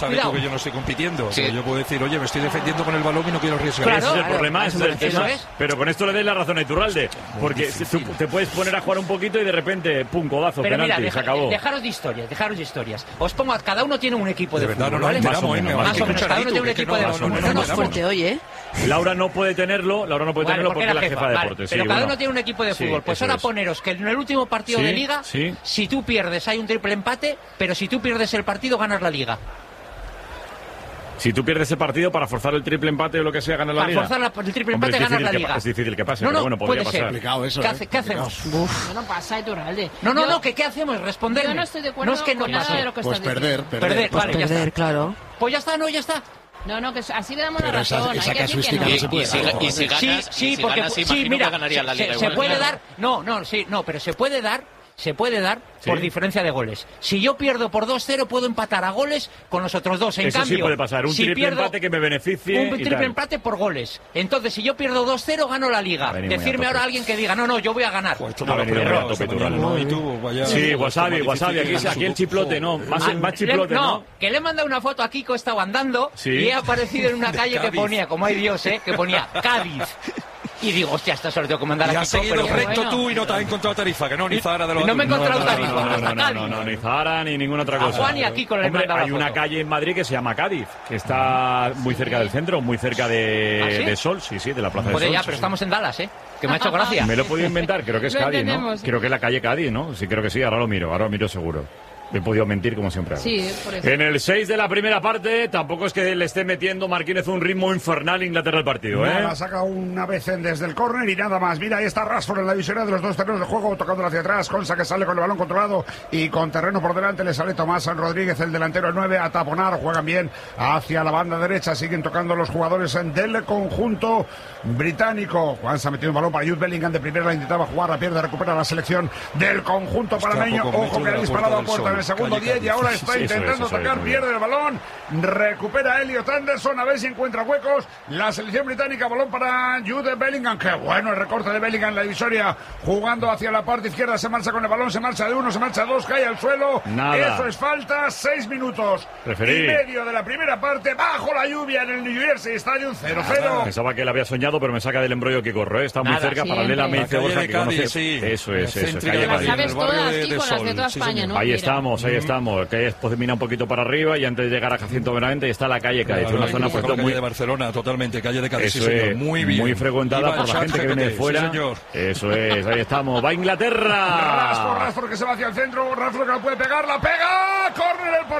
sabe tú que yo no estoy compitiendo. Sí. Yo puedo decir, oye, me estoy defendiendo con el balón y no quiero arriesgar. Claro, ese es el problema, ese es el tema. Pero con esto le doy la razón a Iturralde. Porque tú te puedes poner a jugar un poquito y de repente, pum, codazo, pero penalti, mira, se acabó. Dejaros de historias. Os pongo, cada uno tiene un equipo de fútbol, ¿vale? Más o menos, cada uno tiene un equipo de fútbol. No es fuerte hoy, ¿eh? Laura no puede tenerlo porque es la jefa de deportes. Pero cada uno tiene un equipo de fútbol. Pues ahora poneros que en el último partido de Liga, si tú pierdes hay un triple empate, pero si tú pierdes el partido ganas la Liga. Si tú pierdes el partido para forzar el triple empate o lo que sea, ganas la Liga. Para forzar el triple empate ganas la Liga. Es difícil que pase, pero bueno, podría pasar. Eso, ¿Qué hacemos? No pasa, Iturralde. No, ¿qué hacemos? Responderme. Yo no estoy de acuerdo no es que no con nada de lo que estás diciendo. Perder, vale, ya está. Claro. Pues ya está. No, que así le damos la razón. Esa casuística no se puede dar. Y si ganas, mira, ganaría la Liga. Se puede dar. Pero se puede dar por diferencia de goles. Si yo pierdo por 2-0 puedo empatar a goles con los otros dos. En Eso cambio, sí puede pasar, un triple empate que me beneficie. Un triple empate por goles. Entonces, si yo pierdo 2-0 gano la Liga. Decirme ahora a alguien que diga, no, yo voy a ganar. Sí, wasabi, aquí el chiplote, no, más chiplote, ¿no? Que le he mandado una foto a Kiko, estaba andando y he aparecido en una calle que ponía, como hay Dios, que ponía Cádiz. Y digo, hostia, esto se lo tengo que mandar a Kiko. Y has seguido recto tú y no te has encontrado Tarifa, que no, ni Zara de los... No me he encontrado Tarifa. No, ni Zara ni ninguna otra cosa. A Juan y a Kiko le he mandado hay una calle en Madrid que se llama Cádiz, que está muy cerca del centro, muy cerca de Sol, de la Plaza de Sol. Pero estamos en Dallas, que me ha hecho gracia. Me lo he podido inventar, creo que es Cádiz, ¿no? Creo que es la calle Cádiz, ¿no? Sí, creo que sí, ahora lo miro seguro. He podido mentir como siempre hago. Sí, por eso. En el 6 de la primera parte, tampoco es que le esté metiendo Marquínez un ritmo infernal Inglaterra al partido, ¿eh? La saca una vez desde el córner y nada más. Mira, ahí está Rashford en la divisoria de los dos terrenos de juego, tocando hacia atrás. Consa que sale con el balón controlado y con terreno por delante. Le sale Tomás Rodríguez, el delantero, el 9, a taponar. Juegan bien hacia la banda derecha. Siguen tocando los jugadores del conjunto británico. Juan se ha metido un balón para Jude Bellingham de primera. La intentaba jugar, la pierde, recupera la selección del conjunto panameño. Ojo que le ha disparado a puerta en el segundo 10 y ahora está intentando atacar, pierde el balón, recupera Elliot Anderson, a ver si encuentra huecos. La selección británica, balón para Jude Bellingham. Qué bueno el recorte de Bellingham en la divisoria, jugando hacia la parte izquierda, se marcha con el balón, se marcha de uno, se marcha de dos, cae al suelo. Nada. Eso es falta, 6 minutos y medio de la primera parte, bajo la lluvia en el New Jersey Stadium, 0-0. Pensaba que le había soñado, pero me saca del embrollo que corro, ¿eh? Está muy cerca, paralela, me dice Borja, que conoce. Eso es, calle Cádiz. Sabes todas, Kiko, las de toda España, ¿no? Ahí estamos, que es pues mira un poquito para arriba y antes de llegar a Jacinto Benavente está la calle Cádiz, una zona pues muy de Barcelona, totalmente, calle de Cádiz. Eso es, muy bien, muy frecuentada por la gente que viene de fuera. Eso es, ahí estamos, va Inglaterra. Rashford que se va hacia el centro, Rashford que la puede pegar, la pega, córner el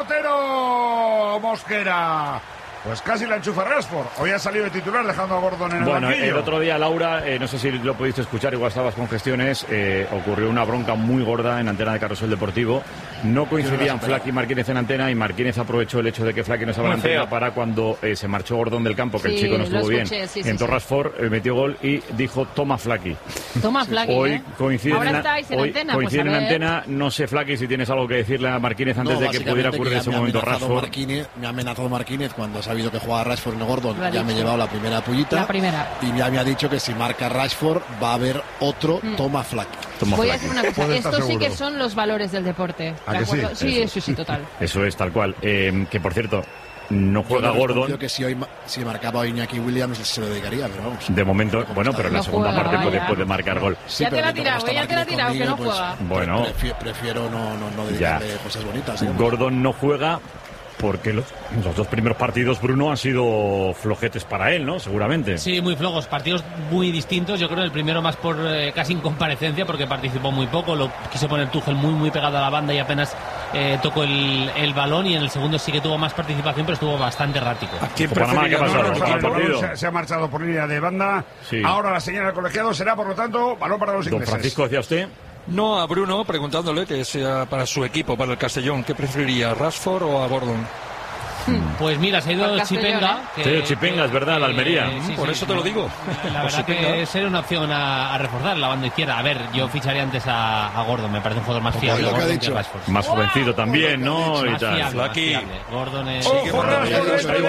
portero Mosquera. Pues casi la enchufa Rashford. Hoy ha salido de titular dejando a Gordon en el banquillo. El otro día, Laura, no sé si lo pudiste escuchar, igual estabas con gestiones, ocurrió una bronca muy gorda en antena de Carrusel Deportivo. No coincidían Flaky y Marquínez en antena y Marquínez aprovechó el hecho de que Flaky no estaba en antena para cuando se marchó Gordon del campo, que el chico no estuvo bien. Entró Rashford, metió gol y dijo, toma Flaky. Toma Flaky, Hoy coinciden, ahora estáis en antena, coinciden en antena. No sé, Flaky, si tienes algo que decirle a Marquínez antes de que pudiera ocurrir ese momento Rashford. Me ha amenazado Marquínez cuando ha sabido que juega Rashford en Gordon. Ya me he llevado la primera pullita. La primera. Y ya me ha dicho que si marca Rashford va a haber otro toma Flaky. Voy a decir una cosa. Esto sí que son los valores del deporte. ¿A que sí? Sí, eso total. Eso es, tal cual. Que por cierto, no juega Gordon. Yo que si marcaba hoy Iñaki Williams se lo dedicaría, pero vamos. De momento, pero en la segunda parte puede marcar gol. Sí, ya te la ha tirado, que no juega. Bueno, prefiero no dedicarle cosas bonitas. Gordon no juega porque los dos primeros partidos, Bruno, han sido flojetes para él, ¿no? Seguramente. Sí, muy flojos, partidos muy distintos. Yo creo el primero más por casi incomparecencia, porque participó muy poco. Lo quiso poner Tuchel muy pegado a la banda y apenas tocó el balón. Y en el segundo sí que tuvo más participación, pero estuvo bastante errático. ¿Qué ha pasado? Se ha marchado por línea de banda. Sí. Ahora la señal del colegiado será, por lo tanto, balón para los ingleses. Don Francisco, ¿decía usted? No, a Bruno, preguntándole que sea para su equipo, para el Castellón, ¿qué preferiría, a Rashford o a Gordon? Pues mira, se ha ido Chipenga. Chipenga, es verdad, la Almería. Por eso te lo digo. La verdad que sería una opción a reforzar la banda izquierda. A ver, yo ficharía antes a Gordon, me parece un jugador más fiable que Rashford. Más jovencido también, ¿no? Y tal. Gordon es...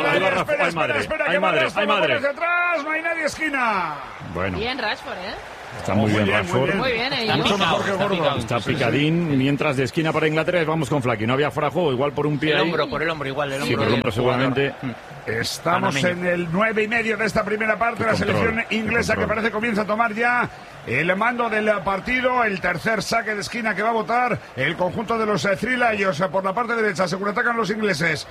Hay madre. Hacia atrás, no hay nadie esquina. Bueno. Bien Rashford, Está muy bien Rashford. Muy bien, Mucho mejor que Gordon. Está picadín, mientras de esquina para Inglaterra vamos con Flaky. No había fuera de juego, igual por un pie Por el hombro igual. Sí, por el hombro seguramente. Estamos en el 9:30 de esta primera parte. La selección inglesa que parece comienza a tomar ya el mando del partido. El tercer saque de esquina que va a votar el conjunto de los Three Lions por la parte derecha. Según atacan los ingleses.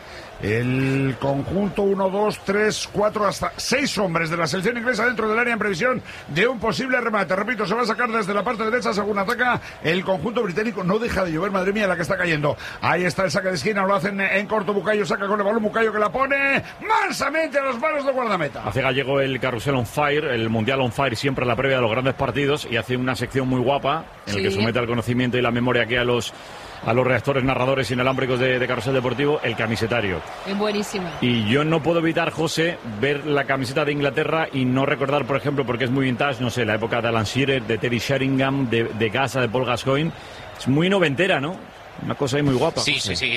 El conjunto 1, 2, 3, 4, hasta 6 hombres de la selección inglesa dentro del área en previsión de un posible remate. Repito, se va a sacar desde la parte derecha según ataca el conjunto británico. No deja de llover, madre mía, la que está cayendo. Ahí está el saque de esquina, lo hacen en corto. Bucayo saca con el balón, Bucayo que la pone mansamente a los manos del guardameta. Hace gallego el Carrusel on Fire, el Mundial on Fire, siempre a la previa de los grandes partidos, y hace una sección muy guapa en la que somete al conocimiento y la memoria que a los reactores narradores inalámbricos de Carrusel Deportivo, el camisetario. Es buenísimo. Y yo no puedo evitar, José, ver la camiseta de Inglaterra y no recordar, por ejemplo, porque es muy vintage, no sé, la época de Alan Shearer, de Terry Sheringham, de Gaza, de Paul Gascoigne. Es muy noventera, ¿no? Una cosa ahí muy guapa. Sí.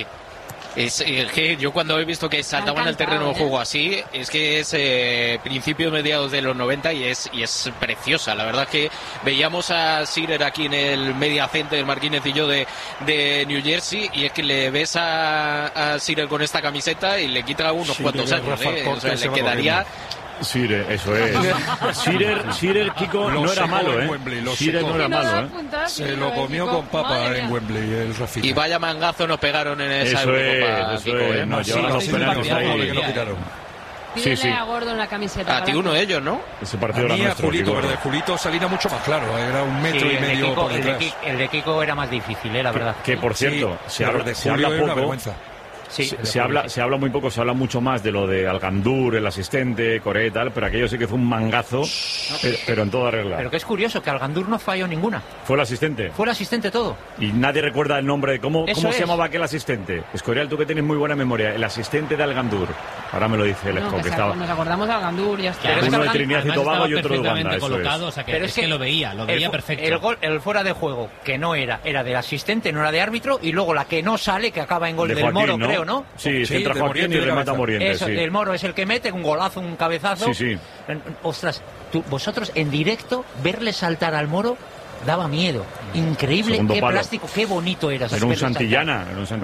Es que yo cuando he visto que saltaban el terreno de juego así, es que es principios mediados de los 90 y es preciosa. La verdad es que veíamos a Shearer aquí en el media center, Marquínez y yo de New Jersey, y es que le ves a Shearer con esta camiseta y le quita unos cuantos años, o sea, le quedaría... Shearer, eso es. Shearer, Kiko, no era malo, ¿eh? Shearer no era malo, ¿eh? Se lo comió con papa en Wembley, el Rafita. Y vaya mangazo nos pegaron en esa Eurocopa, Kiko, ¿eh? Nos llevaron los penales ahí. Que no quitaron. Pídele a Gordon la camiseta. A ti uno de ellos, ¿no? Ese partido era nuestro. Julito, pero de Julito salía mucho más claro. Era 1,5 metros por detrás. El de Kiko era más difícil, la verdad. Que por cierto, se habla poco. Sí, se habla muy poco, se habla mucho más de lo de Algandur, el asistente, Correa y tal, pero aquello sí que fue un mangazo, pero en toda regla. Pero que es curioso, que Algandur no falló ninguna. ¿Fue el asistente? Fue el asistente todo. Y nadie recuerda el nombre de cómo se llamaba aquel asistente. Escorial, tú que tienes muy buena memoria, el asistente de Algandur. Ahora me lo dice el Esco, que estaba... Nos acordamos de Algandur, ya está. Uno de Trinidad y Tobago y otro de Uganda, colocado, o sea, que es que lo veía perfecto. El fuera de juego, que no era del asistente, no era de árbitro, y luego la que no sale, que acaba en gol del Moro, creo, ¿no? Sí, entra Joaquín y remata Morientes. Eso, el Moro es el que mete un golazo, un cabezazo. Sí. Ostras, vosotros en directo, verle saltar al Moro daba miedo. Increíble, Segundo qué palo. Plástico, qué bonito era. Era un Santillana.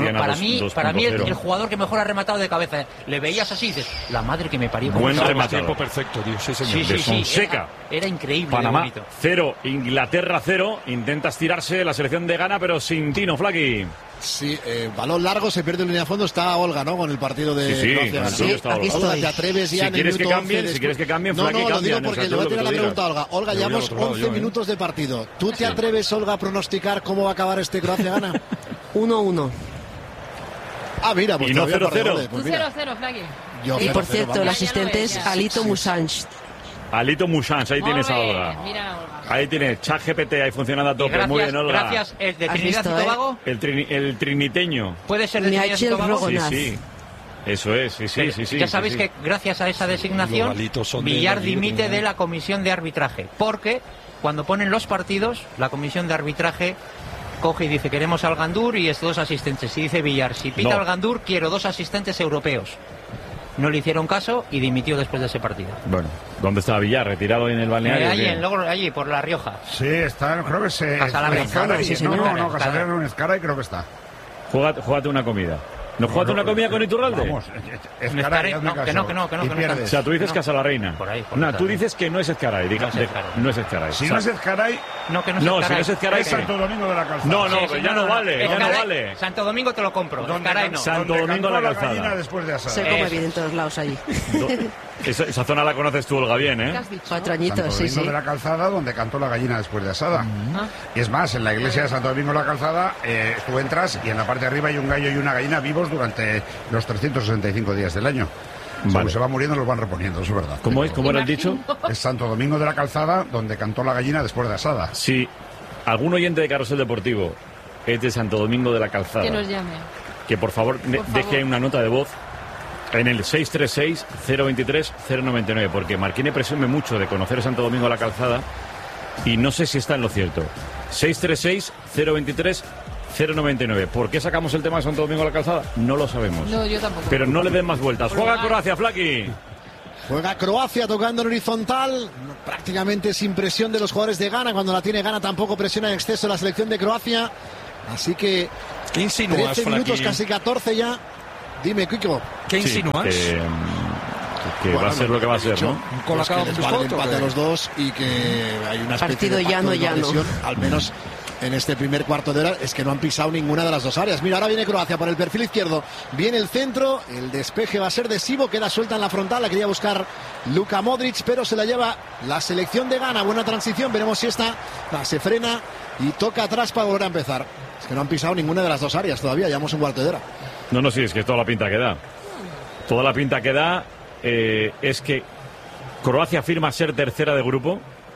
Para mí el jugador que mejor ha rematado de cabeza. Le veías así y dices, la madre que me parió. Buen remate. Tiempo perfecto, tío. Sí, señor. De Fonseca. Era increíble. Panamá 0, Inglaterra 0. Intenta estirarse la selección de Ghana, pero sin tino, Flaky. Sí, balón largo, se pierde en línea de fondo, está Olga, ¿no? Con el partido de Croacia. Sí, aquí Olga, te atreves ya en el minuto 11. Si quieres que cambie, No, Flaky, lo digo cambia, porque le voy a tirar la pregunta a Olga. Olga, llevamos 11 minutos de partido. ¿Tú te atreves, Olga, a pronosticar cómo va a acabar este Croacia-Ghana? 1-1. Ah, mira, pues y no 0-0. Tú 0-0, Flaky. Y por cierto, el asistente es Alito Musanch. Alito Musanch, ahí tienes a Olga. Mira, Olga. Ahí tiene ChatGPT ahí funcionando a tope. Gracias, muy bien, Olga. Gracias, el de Trinidad y Tobago. El triniteño. Puede ser de Trinidad y Tobago. Sí. Eso es, sí. Ya sabéis que gracias a esa designación, Villar dimite de la comisión de arbitraje. Porque cuando ponen los partidos, la comisión de arbitraje coge y dice, queremos al Gandur y estos 2 asistentes. Y dice Villar, si pita al Gandur, quiero 2 asistentes europeos. No le hicieron caso y dimitió después de ese partido. Bueno, ¿dónde está Villar? ¿Retirado en el balneario? Allí, por La Rioja. Sí, está, creo que se... Casalavera. No, Casalavera en Escaray creo que está. Júgate una comida. ¿No jugaste una comida con Iturralde? Vamos, Escaray, que no. O sea, tú dices Casa la Reina. Por ahí, no, tú dices que no es Escaray. No es Escaray. Si no es Escaray... No, si no es Escaray... Es Santo Domingo de la Calzada. No, ya no vale. Santo Domingo te lo compro. Escaray no. Santo Domingo de la Calzada. Después de asada. Se come bien en todos lados allí. Esa zona la conoces tú, Olga, bien, ¿eh? 4 añitos, Santo Domingo de la Calzada, donde cantó la gallina después de asada. Y es más, en la iglesia de Santo Domingo de la Calzada, tú entras y en la parte de arriba hay un gallo y una gallina vivos durante los 365 días del año. Según se va muriendo los van reponiendo, eso es verdad. ¿Cómo era el dicho? Es Santo Domingo de la Calzada, donde cantó la gallina después de asada. Sí. ¿Algún oyente de Carrusel Deportivo es de Santo Domingo de la Calzada? Que nos llame. Que por favor deje una nota de voz en el 636-023-099, porque Marquine presume mucho de conocer Santo Domingo de la Calzada y no sé si está en lo cierto. 636-023-099. ¿Por qué sacamos el tema de Santo Domingo de la Calzada? No lo sabemos. No, yo tampoco. Pero no le den más vueltas. ¡Juega Croacia, Flaky! Juega Croacia tocando en horizontal, prácticamente sin presión de los jugadores de Ghana. Cuando la tiene Ghana tampoco presiona en exceso la selección de Croacia. Así que 13 minutos, casi 14 ya. Dime, Kiko. ¿Qué insinúas? Que va a ser lo que va a ser, ¿no? Pues que les vale el empate a los dos y que hay una especie de pacto de cohesión, al menos en este primer cuarto de hora, es que no han pisado ninguna de las dos áreas. Mira, ahora viene Croacia por el perfil izquierdo, viene el centro, el despeje va a ser de Sivo, queda suelta en la frontal, la quería buscar Luka Modric, pero se la lleva la selección de Ghana. Buena transición, veremos si esta se frena y toca atrás para volver a empezar. Es que no han pisado ninguna de las dos áreas todavía, llevamos un cuarto de hora. No, sí, es que toda la pinta que da. Toda la pinta que da es que Croacia firma ser tercera de grupo,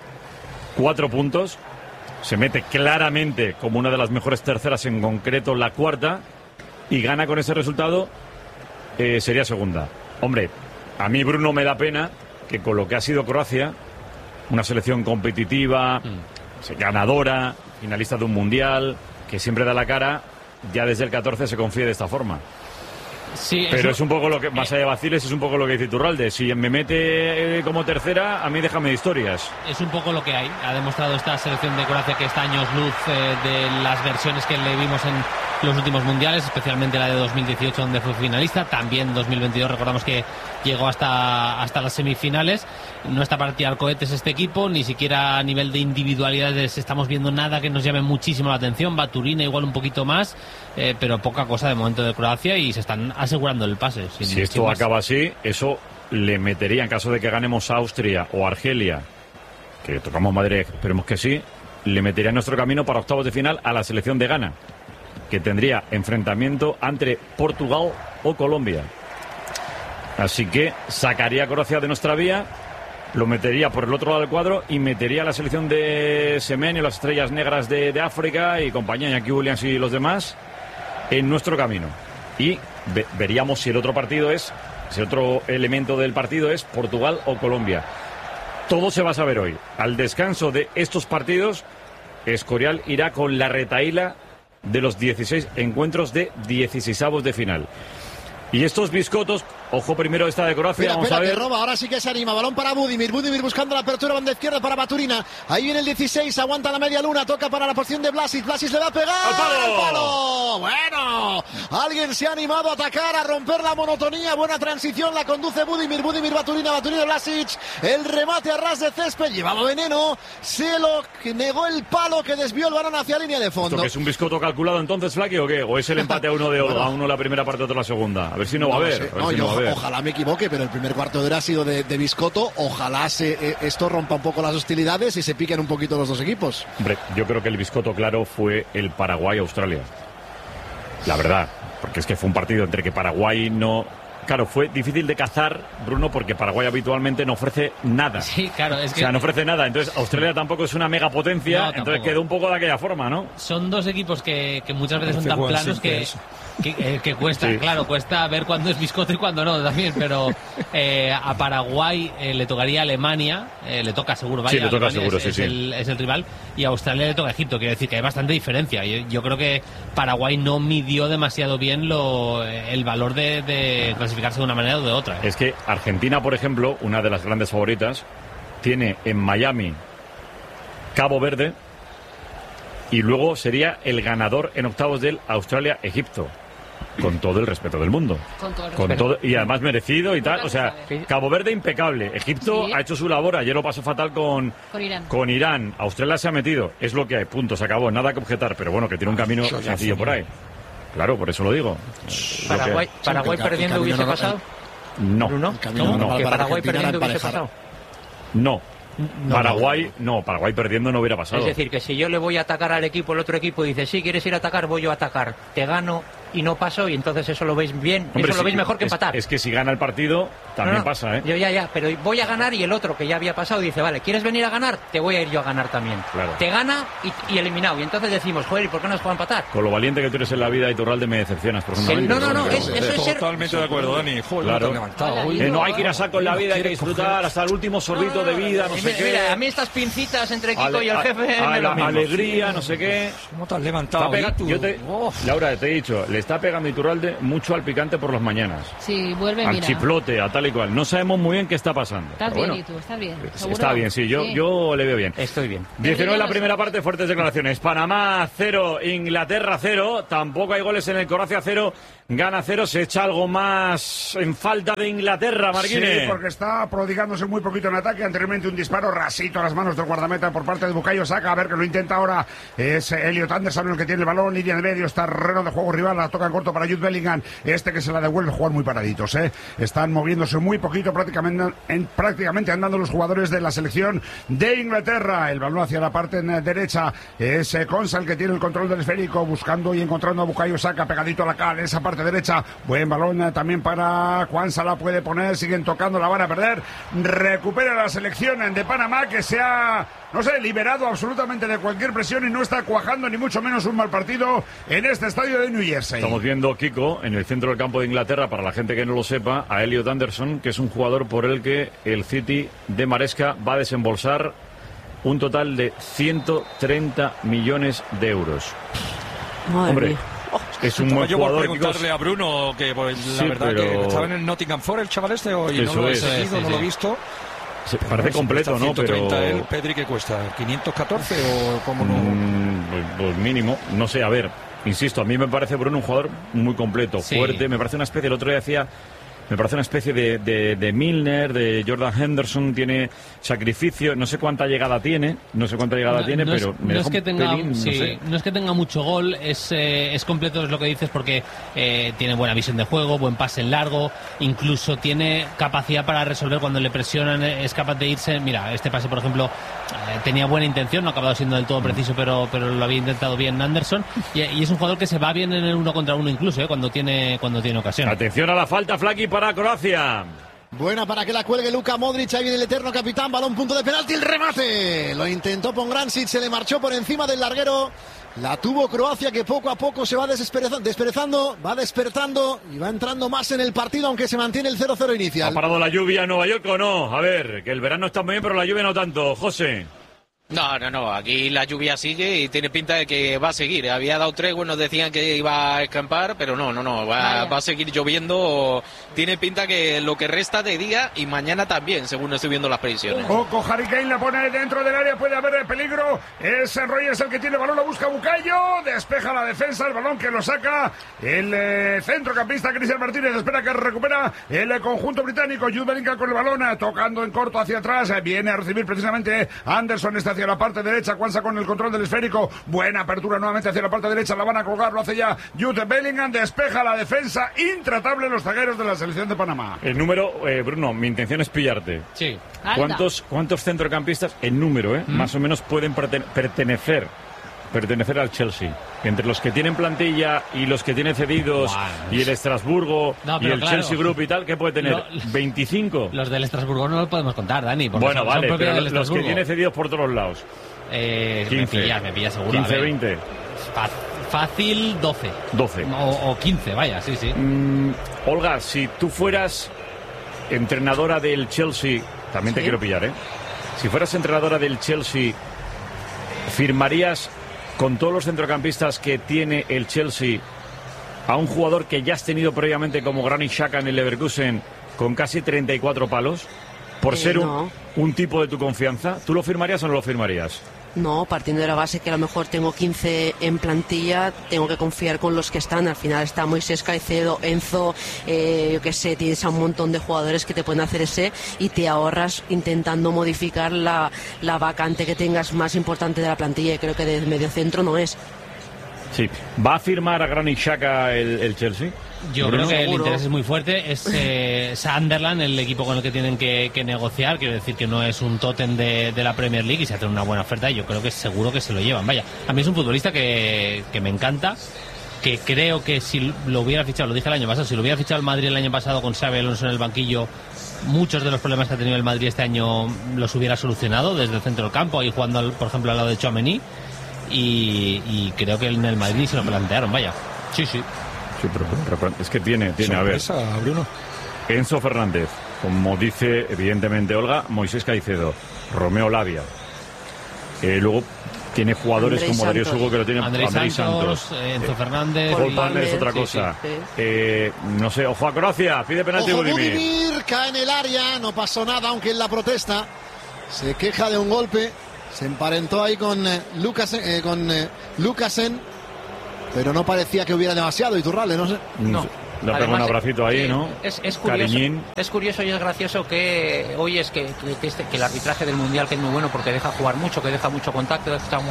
4 puntos, se mete claramente como una de las mejores terceras, en concreto la cuarta, y gana con ese resultado, sería segunda. Hombre, a mí, Bruno, me da pena que con lo que ha sido Croacia, una selección competitiva, ganadora, finalista de un mundial, que siempre da la cara, ya desde el 14 se confíe de esta forma. Sí, pero es un poco lo que, más allá de vaciles, es un poco lo que dice Iturralde. Si me mete como tercera, a mí déjame de historias. Es un poco lo que hay. Ha demostrado esta selección de Croacia que está años luz de las versiones que le vimos en los últimos mundiales, especialmente la de 2018, donde fue finalista. También 2022, recordamos que llegó hasta las semifinales. No está para tirar cohetes este equipo, ni siquiera a nivel de individualidades estamos viendo nada que nos llame muchísimo la atención. Baturina igual un poquito más, pero poca cosa de momento de Croacia, y se están asegurando el pase. Si esto acaba así, eso le metería, en caso de que ganemos a Austria o Argelia, que tocamos Madrid, esperemos que sí, le metería en nuestro camino para octavos de final a la selección de Ghana, que tendría enfrentamiento entre Portugal o Colombia. Así que sacaría a Croacia de nuestra vía, lo metería por el otro lado del cuadro y metería a la selección de Semen y las Estrellas Negras de África y compañía, Iñaki Williams y los demás, en nuestro camino. Y veríamos si el otro elemento del partido es Portugal o Colombia. Todo se va a saber hoy. Al descanso de estos partidos, Escorial irá con la retahíla de los 16 encuentros de 16avos de final. Y estos biscotos, ojo primero esta de Croacia, vamos a ver. Que roba, ahora sí que se anima, balón para Budimir buscando la apertura, banda izquierda para Baturina, ahí viene el 16, aguanta la media luna, toca para la posición de Vlasic le va a pegar ¡al palo! Bueno, alguien se ha animado a atacar, a romper la monotonía, buena transición, la conduce Budimir, Baturina, Vlasic, el remate a ras de césped, llevaba veneno, se lo negó el palo que desvió el balón hacia la línea de fondo. ¿Esto que es un biscoto calculado entonces, Flaqui, o qué? ¿O es el empate a uno de Olga, a uno la primera parte, otro la segunda? A ver si no va a haber. Ojalá me equivoque, pero el primer cuarto de hora ha sido de biscoto. Ojalá esto rompa un poco las hostilidades y se piquen un poquito los dos equipos. Hombre, yo creo que el biscoto claro fue el Paraguay-Australia. La verdad, porque es que fue un partido entre que Paraguay no... Claro, fue difícil de cazar, Bruno, porque Paraguay habitualmente no ofrece nada. Sí, claro, es que... O sea, no ofrece nada. Entonces, Australia tampoco es una megapotencia, entonces quedó un poco de aquella forma, ¿no? Son dos equipos que muchas veces son tan planos que cuesta, sí. Claro, cuesta ver cuándo es biscoto y cuándo no también, pero a Paraguay le tocaría Alemania, le toca seguro, vaya, sí, le toca Alemania seguro, es el rival, y a Australia le toca Egipto, quiere decir que hay bastante diferencia. Yo creo que Paraguay no midió demasiado bien el valor de clasificarse de una manera o de otra. Es que Argentina, por ejemplo, una de las grandes favoritas, tiene en Miami Cabo Verde y luego sería el ganador en octavos del Australia-Egipto. Con todo el respeto del mundo. Con todo, y además merecido y tal. O sea, Cabo Verde impecable. Egipto ha hecho su labor. Ayer lo pasó fatal con Irán. Australia se ha metido. Es lo que hay. Punto. Se acabó. Nada que objetar. Pero bueno, que tiene un camino sencillo por ahí. Claro, por eso lo digo. ¿Paraguay perdiendo hubiese pasado? No. ¿Que Paraguay perdiendo hubiese pasado? No. Paraguay perdiendo no hubiera pasado. Es decir, que si yo le voy a atacar al equipo, el otro equipo dice, sí, quieres ir a atacar, voy yo a atacar. Te gano y no paso, y entonces eso lo veis bien. Hombre, eso lo veis mejor que empatar. Es que si gana el partido, también pasa, ¿eh? Yo ya, pero voy a ganar, y el otro que ya había pasado dice, vale, ¿quieres venir a ganar? Te voy a ir yo a ganar también. Claro. Te gana y eliminado. Y entonces decimos, joder, ¿y por qué no has jugado a empatar? Con lo valiente que tú eres en la vida, Iturralde, me decepcionas profundamente. No, eso es ser... Totalmente de acuerdo, Dani. Joder, claro. No hay que ir a saco en la vida, hay que disfrutar hasta el último sorbito de vida, no sé qué. Mira, a mí estas pincitas entre Kiko y el jefe... alegría, no sé qué. ¿Cómo te has levantado? Laura, te he dicho, le está pegando Iturralde mucho al picante por las mañanas. Sí, vuelve, al mira. chiflote, a tal y cual. No sabemos muy bien qué está pasando. Estás bien, y tú, estás bien. ¿Seguro? Está bien, sí, yo le veo bien. Estoy bien. 19 la primera parte, fuertes declaraciones. Panamá 0, Inglaterra 0. Tampoco hay goles en el Croacia 0. Gana 0, se echa algo más en falta de Inglaterra, Marquine. Sí, porque está prodigándose muy poquito en ataque. Anteriormente un disparo rasito a las manos del guardameta por parte de Bukayo Saka. A ver que lo intenta ahora. Es Elliot Anderson el que tiene el balón. Línea de medio, está terreno de juego rival. La toca en corto para Jude Bellingham. Este que se la devuelve, jugar muy paraditos. Están moviéndose muy poquito, prácticamente andando los jugadores de la selección de Inglaterra. El balón hacia la parte derecha. Es Konsa el que tiene el control del esférico. Buscando y encontrando a Bukayo Saka pegadito a la cara. Esa parte derecha, buen balón también para Juan Sala, puede poner, siguen tocando, la van a perder, recupera la selección de Panamá que se ha, no sé, liberado absolutamente de cualquier presión y no está cuajando ni mucho menos un mal partido en este estadio de New Jersey. Estamos viendo, Kiko, en el centro del campo de Inglaterra, para la gente que no lo sepa, a Elliot Anderson, que es un jugador por el que el City de Maresca va a desembolsar un total de 130 millones de euros. Madre Hombre, mía. es un buen yo jugador. Voy a preguntarle a Bruno, que pues, Sí, la verdad pero... que estaba en el Nottingham Forest el chaval este, y no lo he seguido, no lo he visto. Sí, parece completo, ¿no? 130 pero el Pedri, ¿qué cuesta? ¿514 o cómo no? Pues mínimo, no sé, a ver, insisto, a mí me parece Bruno un jugador muy completo, fuerte, me parece una especie, el otro día decía, me parece una especie de Milner, de Jordan Henderson, tiene sacrificio, no sé cuánta llegada tiene, pero me deja un pelín, no sé. No es que tenga mucho gol, es completo, es lo que dices, porque tiene buena visión de juego, buen pase en largo, incluso tiene capacidad para resolver cuando le presionan, es capaz de irse. Mira, este pase, por ejemplo, tenía buena intención, no ha acabado siendo del todo preciso, pero lo había intentado bien Anderson, y es un jugador que se va bien en el 1 contra 1 incluso, cuando tiene ocasión. Atención a la falta, Flaki, para Croacia. Buena para que la cuelgue Luka Modric, ahí viene el eterno capitán, balón punto de penalti, el remate, lo intentó Pongrancic, se le marchó por encima del larguero, la tuvo Croacia que poco a poco se va desperezando, va despertando y va entrando más en el partido, aunque se mantiene el 0-0 inicial. ¿Ha parado la lluvia en Nueva York o no? A ver, que el verano está muy bien, pero la lluvia no tanto, José. No, aquí la lluvia sigue y tiene pinta de que va a seguir. Había dado tregua, nos decían que iba a escampar, pero no, va a seguir lloviendo. Tiene pinta que lo que resta de día y mañana también, según estoy viendo las previsiones. Ojo, Harry Kane la pone dentro del área, puede haber peligro. Es Reyes el que tiene el balón, lo busca Bukayo, despeja la defensa, el balón que lo saca el centrocampista Cristian Martínez, espera que recupera el conjunto británico. Jude Bellingham con el balón, tocando en corto hacia atrás, viene a recibir precisamente Anderson, hacia la parte derecha, Juanza con el control del esférico, buena apertura nuevamente hacia la parte derecha, la van a colgar, lo hace ya Jude Bellingham, despeja la defensa, intratable los zagueros de la selección de Panamá. El número, Bruno, mi intención es pillarte. Sí. ¿Cuántos centrocampistas, el número, más o menos pueden pertenecer al Chelsea? Entre los que tienen plantilla y los que tienen cedidos, y el Estrasburgo y el Chelsea Group y tal, ¿qué puede tener? ¿25? Los del Estrasburgo no los podemos contar, Dani. Bueno, vale, pero los que tienen cedidos por todos lados. 15. Me pilla seguro. 15, 20. Fácil 12. 12. O 15, vaya, sí. Olga, si tú fueras entrenadora del Chelsea, también te quiero pillar, Si fueras entrenadora del Chelsea, ¿firmarías con todos los centrocampistas que tiene el Chelsea a un jugador que ya has tenido previamente como Granit Xhaka en el Leverkusen con casi 34 palos por ser un tipo de tu confianza? ¿Tú lo firmarías o no lo firmarías? No, partiendo de la base que a lo mejor tengo 15 en plantilla, tengo que confiar con los que están. Al final está Moisés Caicedo, Enzo, yo qué sé, tienes a un montón de jugadores que te pueden hacer y te ahorras intentando modificar la vacante que tengas más importante de la plantilla, y creo que de medio centro no es. Sí. ¿Va a firmar a Granit Xhaka el Chelsea? Yo creo que el interés es muy fuerte. Es Sunderland el equipo con el que tienen que negociar. Quiero decir que no es un tótem de la Premier League, y se hace una buena oferta, y yo creo que seguro que se lo llevan. Vaya, a mí es un futbolista que me encanta, que creo que si lo hubiera fichado, lo dije el año pasado, si lo hubiera fichado el Madrid el año pasado con Xabi Alonso en el banquillo, muchos de los problemas que ha tenido el Madrid este año los hubiera solucionado desde el centro del campo, ahí jugando, por ejemplo, al lado de Tchouaméni, y creo que en el Madrid se lo plantearon, vaya. Sí, pero es que tiene a ver, Bruno. Enzo Fernández, como dice evidentemente Olga, Moisés Caicedo, Romeo Lavia, luego tiene jugadores Andrés como Darío Santos. Hugo que lo tienen. Andrés Santos, Enzo Fernández. Paul Palmer es otra cosa. No sé, ojo a Croacia, pide penalti Budimir, cae en el área, no pasó nada, aunque en la protesta se queja de un golpe, se emparentó ahí con Lukasen, pero no parecía que hubiera demasiado. Iturralde, no sé. No. Le pegó un abracito ahí, ¿no? Es curioso, Cariñín. es curioso y es gracioso que hoy es que el arbitraje del Mundial, que es muy bueno porque deja jugar mucho, que deja mucho contacto,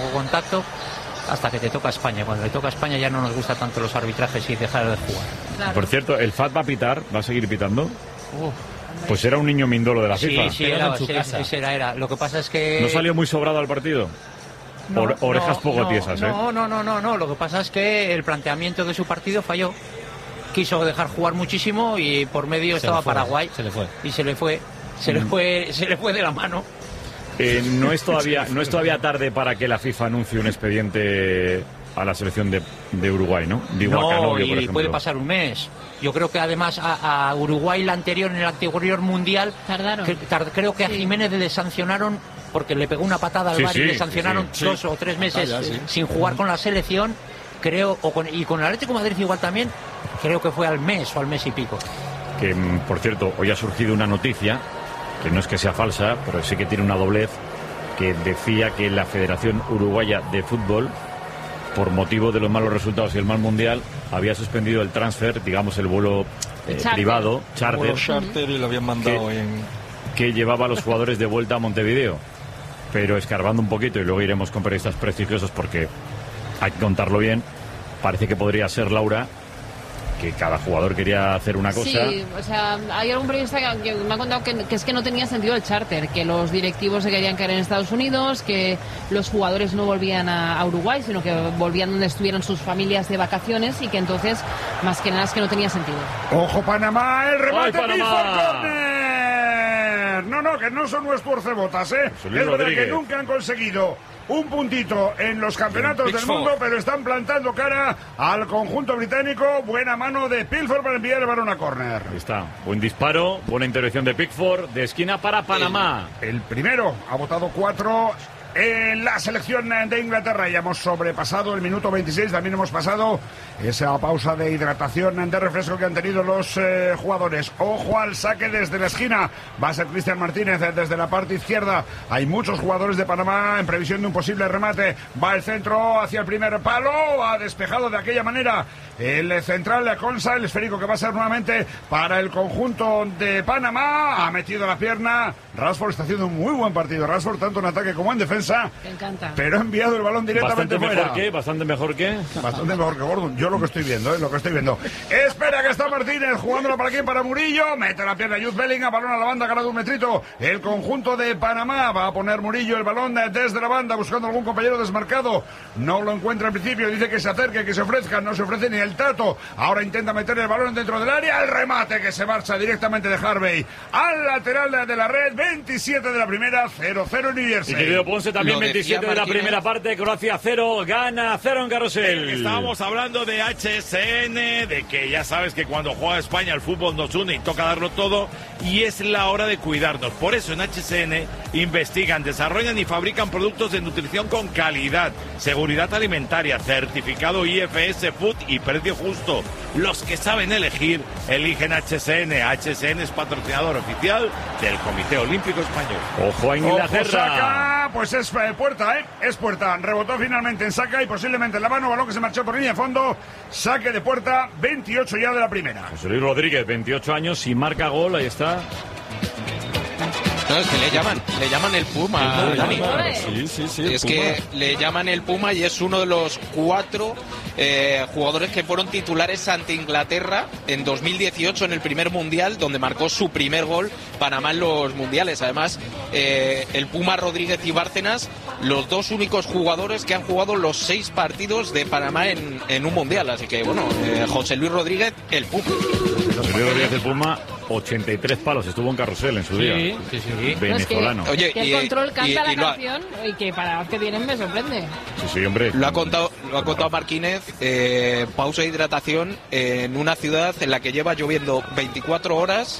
hasta que te toca España. Cuando le toca a España ya no nos gusta tanto los arbitrajes y dejar de jugar. Claro. Por cierto, ¿el FAT va a pitar? ¿Va a seguir pitando? Pues era un niño mindolo de la FIFA. Sí, era. Lo que pasa es que... ¿No salió muy sobrado al partido? Orejas poco tiesas, ¿eh? No. Lo que pasa es que el planteamiento de su partido falló. Quiso dejar jugar muchísimo y por medio estaba Paraguay. Se le fue. Y se le fue de la mano. No es todavía tarde para que la FIFA anuncie un expediente a la selección de Uruguay, ¿no? Digo, a Canovio, por ejemplo. Puede pasar un mes. Yo creo que además a Uruguay en el anterior mundial tardaron. Creo que a Jiménez le sancionaron porque le pegó una patada al bar y le sancionaron 2 o 3 meses sin jugar con la selección. Creo, y con el Atlético de Madrid igual también, creo que fue al mes o al mes y pico. Que, por cierto, hoy ha surgido una noticia, que no es que sea falsa, pero sí que tiene una doblez, que decía que la Federación Uruguaya de Fútbol, por motivo de los malos resultados y el mal mundial, había suspendido el transfer, digamos el vuelo privado, charter, y lo habían mandado que llevaba a los jugadores de vuelta a Montevideo. Pero escarbando un poquito, y luego iremos con periodistas prestigiosos porque hay que contarlo bien, parece que podría ser, Laura, que cada jugador quería hacer una cosa. Sí, o sea, hay algún periodista que me ha contado que es que no tenía sentido el charter, que los directivos se querían quedar en Estados Unidos, que los jugadores no volvían a Uruguay, sino que volvían donde estuvieran sus familias de vacaciones y que entonces, más que nada, es que no tenía sentido. ¡Ojo, Panamá! ¡El remate! ¡Ay, Panamá! No, que no son nuestros cebotas, ¿eh? Es verdad que nunca han conseguido un puntito en los campeonatos del mundo, pero están plantando cara al conjunto británico. Buena mano de Pickford para enviar el balón a córner. Ahí está, buen disparo, buena intervención de Pickford, de esquina para Panamá. El primero ha votado 4 en la selección de Inglaterra. Ya hemos sobrepasado el minuto 26, también hemos pasado esa pausa de hidratación, de refresco que han tenido los jugadores. Ojo al saque desde la esquina, va a ser Cristian Martínez desde la parte izquierda. Hay muchos jugadores de Panamá en previsión de un posible remate. Va el centro hacia el primer palo, ha despejado de aquella manera el central Consa, el esférico que va a ser nuevamente para el conjunto de Panamá. Ha metido la pierna. Rashford está haciendo un muy buen partido. Rashford tanto en ataque como en defensa. Me encanta. Pero ha enviado el balón directamente fuera. Bastante mejor que Gordon. Yo lo que estoy viendo, lo que estoy viendo. Espera que está Martínez jugándola para aquí, para Murillo. Mete la pierna Jude Bellingham, balón a la banda, ganado un metrito. El conjunto de Panamá va a poner Murillo el balón desde la banda, buscando algún compañero desmarcado. No lo encuentra al principio, dice que se acerque, que se ofrezca. No se ofrece ni el trato. Ahora intenta meter el balón dentro del área. El remate que se marcha directamente de Harvey al lateral de la red. 27 de la primera, 0-0 en New Jersey. Y querido Ponce, también 27 de la primera parte. Croacia 0, gana 0 en Carrusel. Estábamos hablando de HSN, de que ya sabes que cuando juega España el fútbol nos une y toca darlo todo, y es la hora de cuidarnos. Por eso en HSN investigan, desarrollan y fabrican productos de nutrición con calidad, seguridad alimentaria, certificado IFS Food y precio justo. Los que saben elegir, eligen HSN. HSN es patrocinador oficial del Comité Olímpico Español. Ojo a Inglaterra. Ojo, Saka, pues es puerta, es puerta. Rebotó finalmente en Saka y posiblemente en la mano, balón que se marchó por línea de fondo. Saque de puerta, 28 ya de la primera. José Luis Rodríguez, 28 años, si marca gol, ahí está. No, es que le llaman el Puma, Dani. Sí, es que le llaman el Puma y es uno de los 4 jugadores que fueron titulares ante Inglaterra en 2018 en el primer mundial, donde marcó su primer gol Panamá en los mundiales. Además, el Puma Rodríguez y Bárcenas, los 2 únicos jugadores que han jugado los 6 partidos de Panamá en un mundial. Así que, bueno, José Luis Rodríguez, el Puma. José Luis Rodríguez, el Puma, 83 palos, estuvo en Carrusel en su día. Sí. Venezolano. No, es que el control canta la canción y que para los que vienen me sorprende. Sí, hombre. Lo ha contado Marquínez, pausa de hidratación en una ciudad en la que lleva lloviendo 24 horas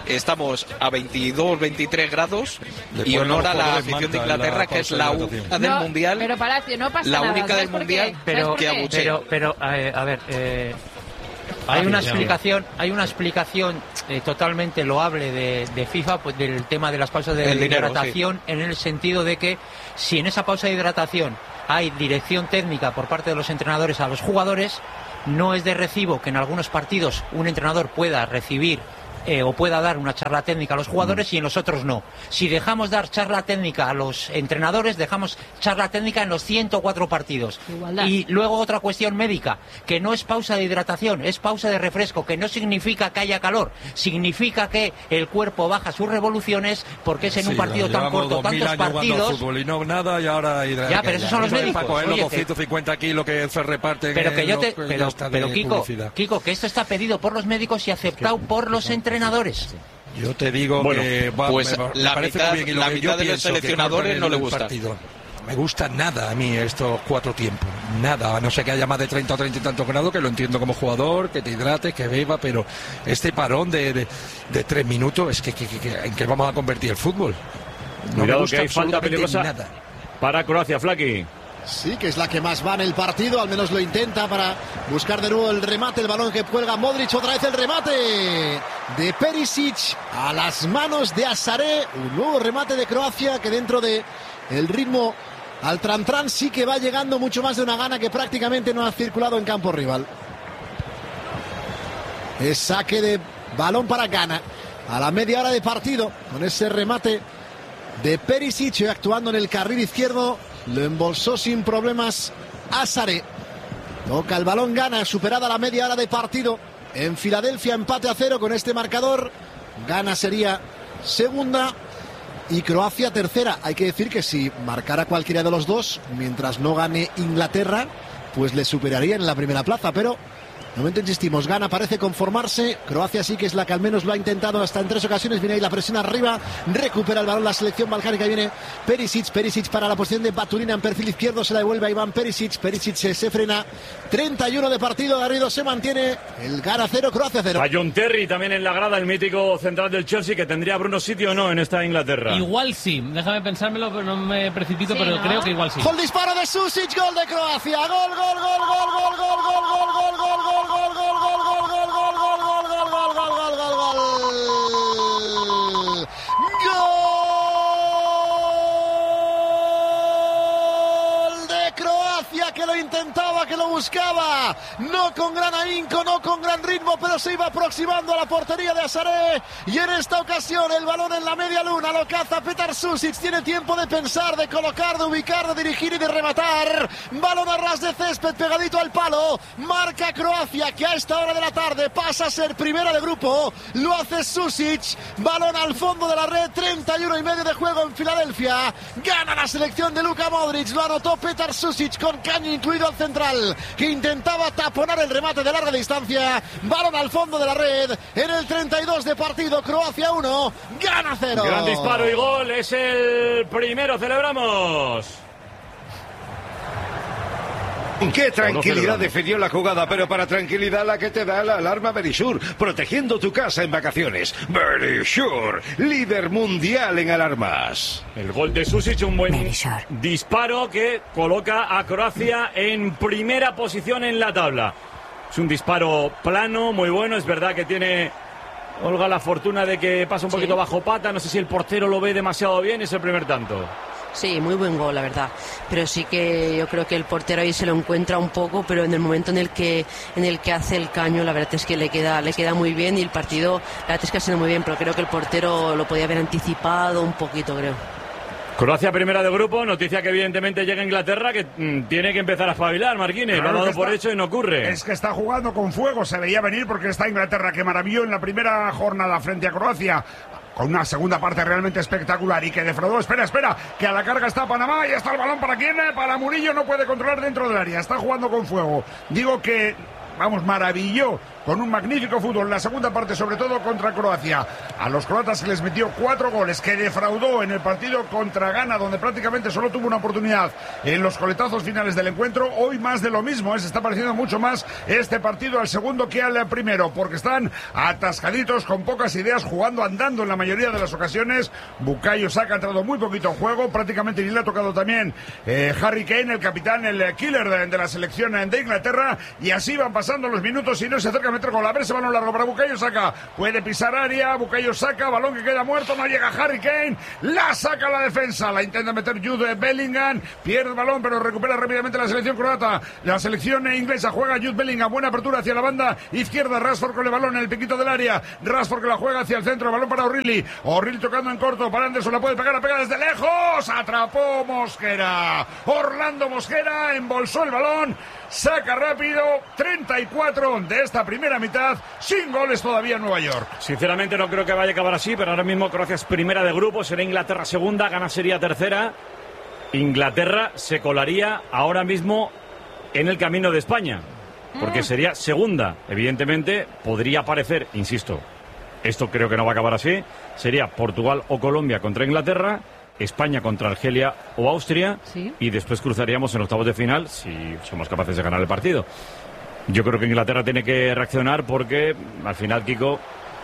estamos a 22, 23 grados y honor a la afición de Inglaterra, que es la única del Mundial. Pero Palacio, no pasa la nada. única del Mundial que abuchea. Pero a ver, hay una explicación totalmente loable de FIFA, pues, del tema de las pausas de hidratación, en el sentido de que si en esa pausa de hidratación hay dirección técnica por parte de los entrenadores a los jugadores, no es de recibo que en algunos partidos un entrenador pueda recibir o pueda dar una charla técnica a los jugadores y en los otros no. Si dejamos dar charla técnica a los entrenadores, dejamos charla técnica en los 104 partidos. Igualdad. Y luego otra cuestión médica, que no es pausa de hidratación, es pausa de refresco, que no significa que haya calor, significa que el cuerpo baja sus revoluciones, porque es en un partido tan corto, tantos partidos. Fútbol y no nada, y ahora ya, pero esos son los médicos. Paco, los 250 kilos que se reparten. Pero que pero Kiko, que esto está pedido por los médicos y aceptado por los entrenadores. Yo te digo que pues la mitad de los seleccionadores no le gusta. No me gusta nada a mí estos 4 tiempos, nada, a no ser que haya más de 30 o 30 y tantos grados, que lo entiendo como jugador, que te hidrates, que beba, pero este parón de 3 minutos, es que ¿en qué vamos a convertir el fútbol? No Cuidado, me gusta que hay falta peligrosa nada. Para Croacia, Flaki. Sí, que es la que más va en el partido, al menos lo intenta para buscar de nuevo el remate, el balón que cuelga Modric, otra vez el remate de Perisic a las manos de Azaré, un nuevo remate de Croacia que dentro de el ritmo al tran sí que va llegando mucho más de una gana que prácticamente no ha circulado en campo rival. Es saque de balón para Ghana a la media hora de partido con ese remate de Perisic actuando en el carril izquierdo. Lo embolsó sin problemas Azaré. Toca el balón, Ghana, superada la media hora de partido. En Filadelfia, empate a 0 con este marcador. Ghana sería segunda y Croacia tercera. Hay que decir que si marcara cualquiera de los dos, mientras no gane Inglaterra, pues le superaría en la primera plaza, pero de momento insistimos, Ghana parece conformarse, Croacia sí que es la que al menos lo ha intentado hasta en 3 ocasiones, viene ahí la presión arriba, recupera el balón la selección balcánica, viene Perisic para la posición de Batulina en perfil izquierdo, se la devuelve a Iván Perisic se frena, 31 de partido, Garrido se mantiene, el Ghana 0, Croacia 0. A John Terry también en la grada, el mítico central del Chelsea, que tendría Bruno sitio o no en esta Inglaterra. Igual sí, déjame pensármelo, pero no me precipito, pero creo que igual sí. Gol disparo de Susic, gol de Croacia, gol. Que lo intentaba, que lo buscaba, no con gran ahínco, no con gran ritmo, pero se iba aproximando a la portería de Azaré, y en esta ocasión el balón en la media luna lo caza Petar Susic, tiene tiempo de pensar, de colocar, de ubicar, de dirigir y de rematar, balón a ras de césped pegadito al palo, marca Croacia, que a esta hora de la tarde pasa a ser primera de grupo, lo hace Susic, balón al fondo de la red, 31 y medio de juego en Filadelfia, gana la selección de Luka Modric, lo anotó Petar Susic con caño incluido al central, que intentaba taponar el remate de larga distancia, balón al fondo de la red, en el 32 de partido, Croacia 1, Ghana 0. Gran disparo y gol, es el primero, celebramos. Qué tranquilidad defendió la jugada, pero para tranquilidad la que te da la alarma Verisure, protegiendo tu casa en vacaciones. Verisure, líder mundial en alarmas. El gol de Susic, un buen disparo que coloca a Croacia en primera posición en la tabla. Es un disparo plano, muy bueno, es verdad que tiene Olga la fortuna de que pasa un poquito bajo pata, no sé si el portero lo ve demasiado bien, es el primer tanto. Sí, muy buen gol, la verdad. Pero sí que yo creo que el portero ahí se lo encuentra un poco, pero en el momento en el que hace el caño, la verdad es que le queda muy bien, y el partido, la verdad es que ha sido muy bien, pero creo que el portero lo podía haber anticipado un poquito, creo. Croacia primera de grupo, noticia que evidentemente llega a Inglaterra, que tiene que empezar a espabilar, Marquines, lo ha dado por hecho y no ocurre. Es que está jugando con fuego, se veía venir porque está Inglaterra, que maravilló en la primera jornada frente a Croacia, con una segunda parte realmente espectacular y que defraudó. Espera, que a la carga está Panamá y está el balón para quién, para Murillo, no puede controlar dentro del área, está jugando con fuego. Digo que, vamos, maravilló con un magnífico fútbol en la segunda parte, sobre todo contra Croacia. A los croatas se les metió 4 goles, que defraudó en el partido contra Ghana, donde prácticamente solo tuvo una oportunidad en los coletazos finales del encuentro. Hoy más de lo mismo, se está pareciendo mucho más este partido al segundo que al primero, porque están atascaditos, con pocas ideas, jugando andando en la mayoría de las ocasiones. Bukayo Saka ha entrado muy poquito en juego, prácticamente ni le ha tocado también Harry Kane, el capitán, el killer de la selección de Inglaterra, y así van pasando los minutos y no se acerca a meter gol. A ver ese balón largo para Bukayo Saka, puede pisar área, Bukayo Saka, balón que queda muerto, no llega Harry Kane, la saca la defensa, la intenta meter Jude Bellingham, pierde el balón pero recupera rápidamente la selección croata. La selección inglesa juega Jude Bellingham, buena apertura hacia la banda izquierda, Rashford con el balón en el piquito del área, Rashford que la juega hacia el centro, balón para O'Reilly tocando en corto para Anderson, la puede pegar, la pega desde lejos, atrapó Mosquera, Orlando Mosquera embolsó el balón, saca rápido. 34 de esta primera mitad, sin goles todavía en Nueva York. Sinceramente no creo que vaya a acabar así, pero ahora mismo Croacia es primera de grupo, será Inglaterra segunda, Ghana sería tercera. Inglaterra se colaría ahora mismo en el camino de España, porque sería segunda. Evidentemente podría aparecer, insisto, esto creo que no va a acabar así, sería Portugal o Colombia contra Inglaterra, España contra Argelia o Austria, ¿sí? Y después cruzaríamos en octavos de final si somos capaces de ganar el partido. Yo creo que Inglaterra tiene que reaccionar porque al final Kiko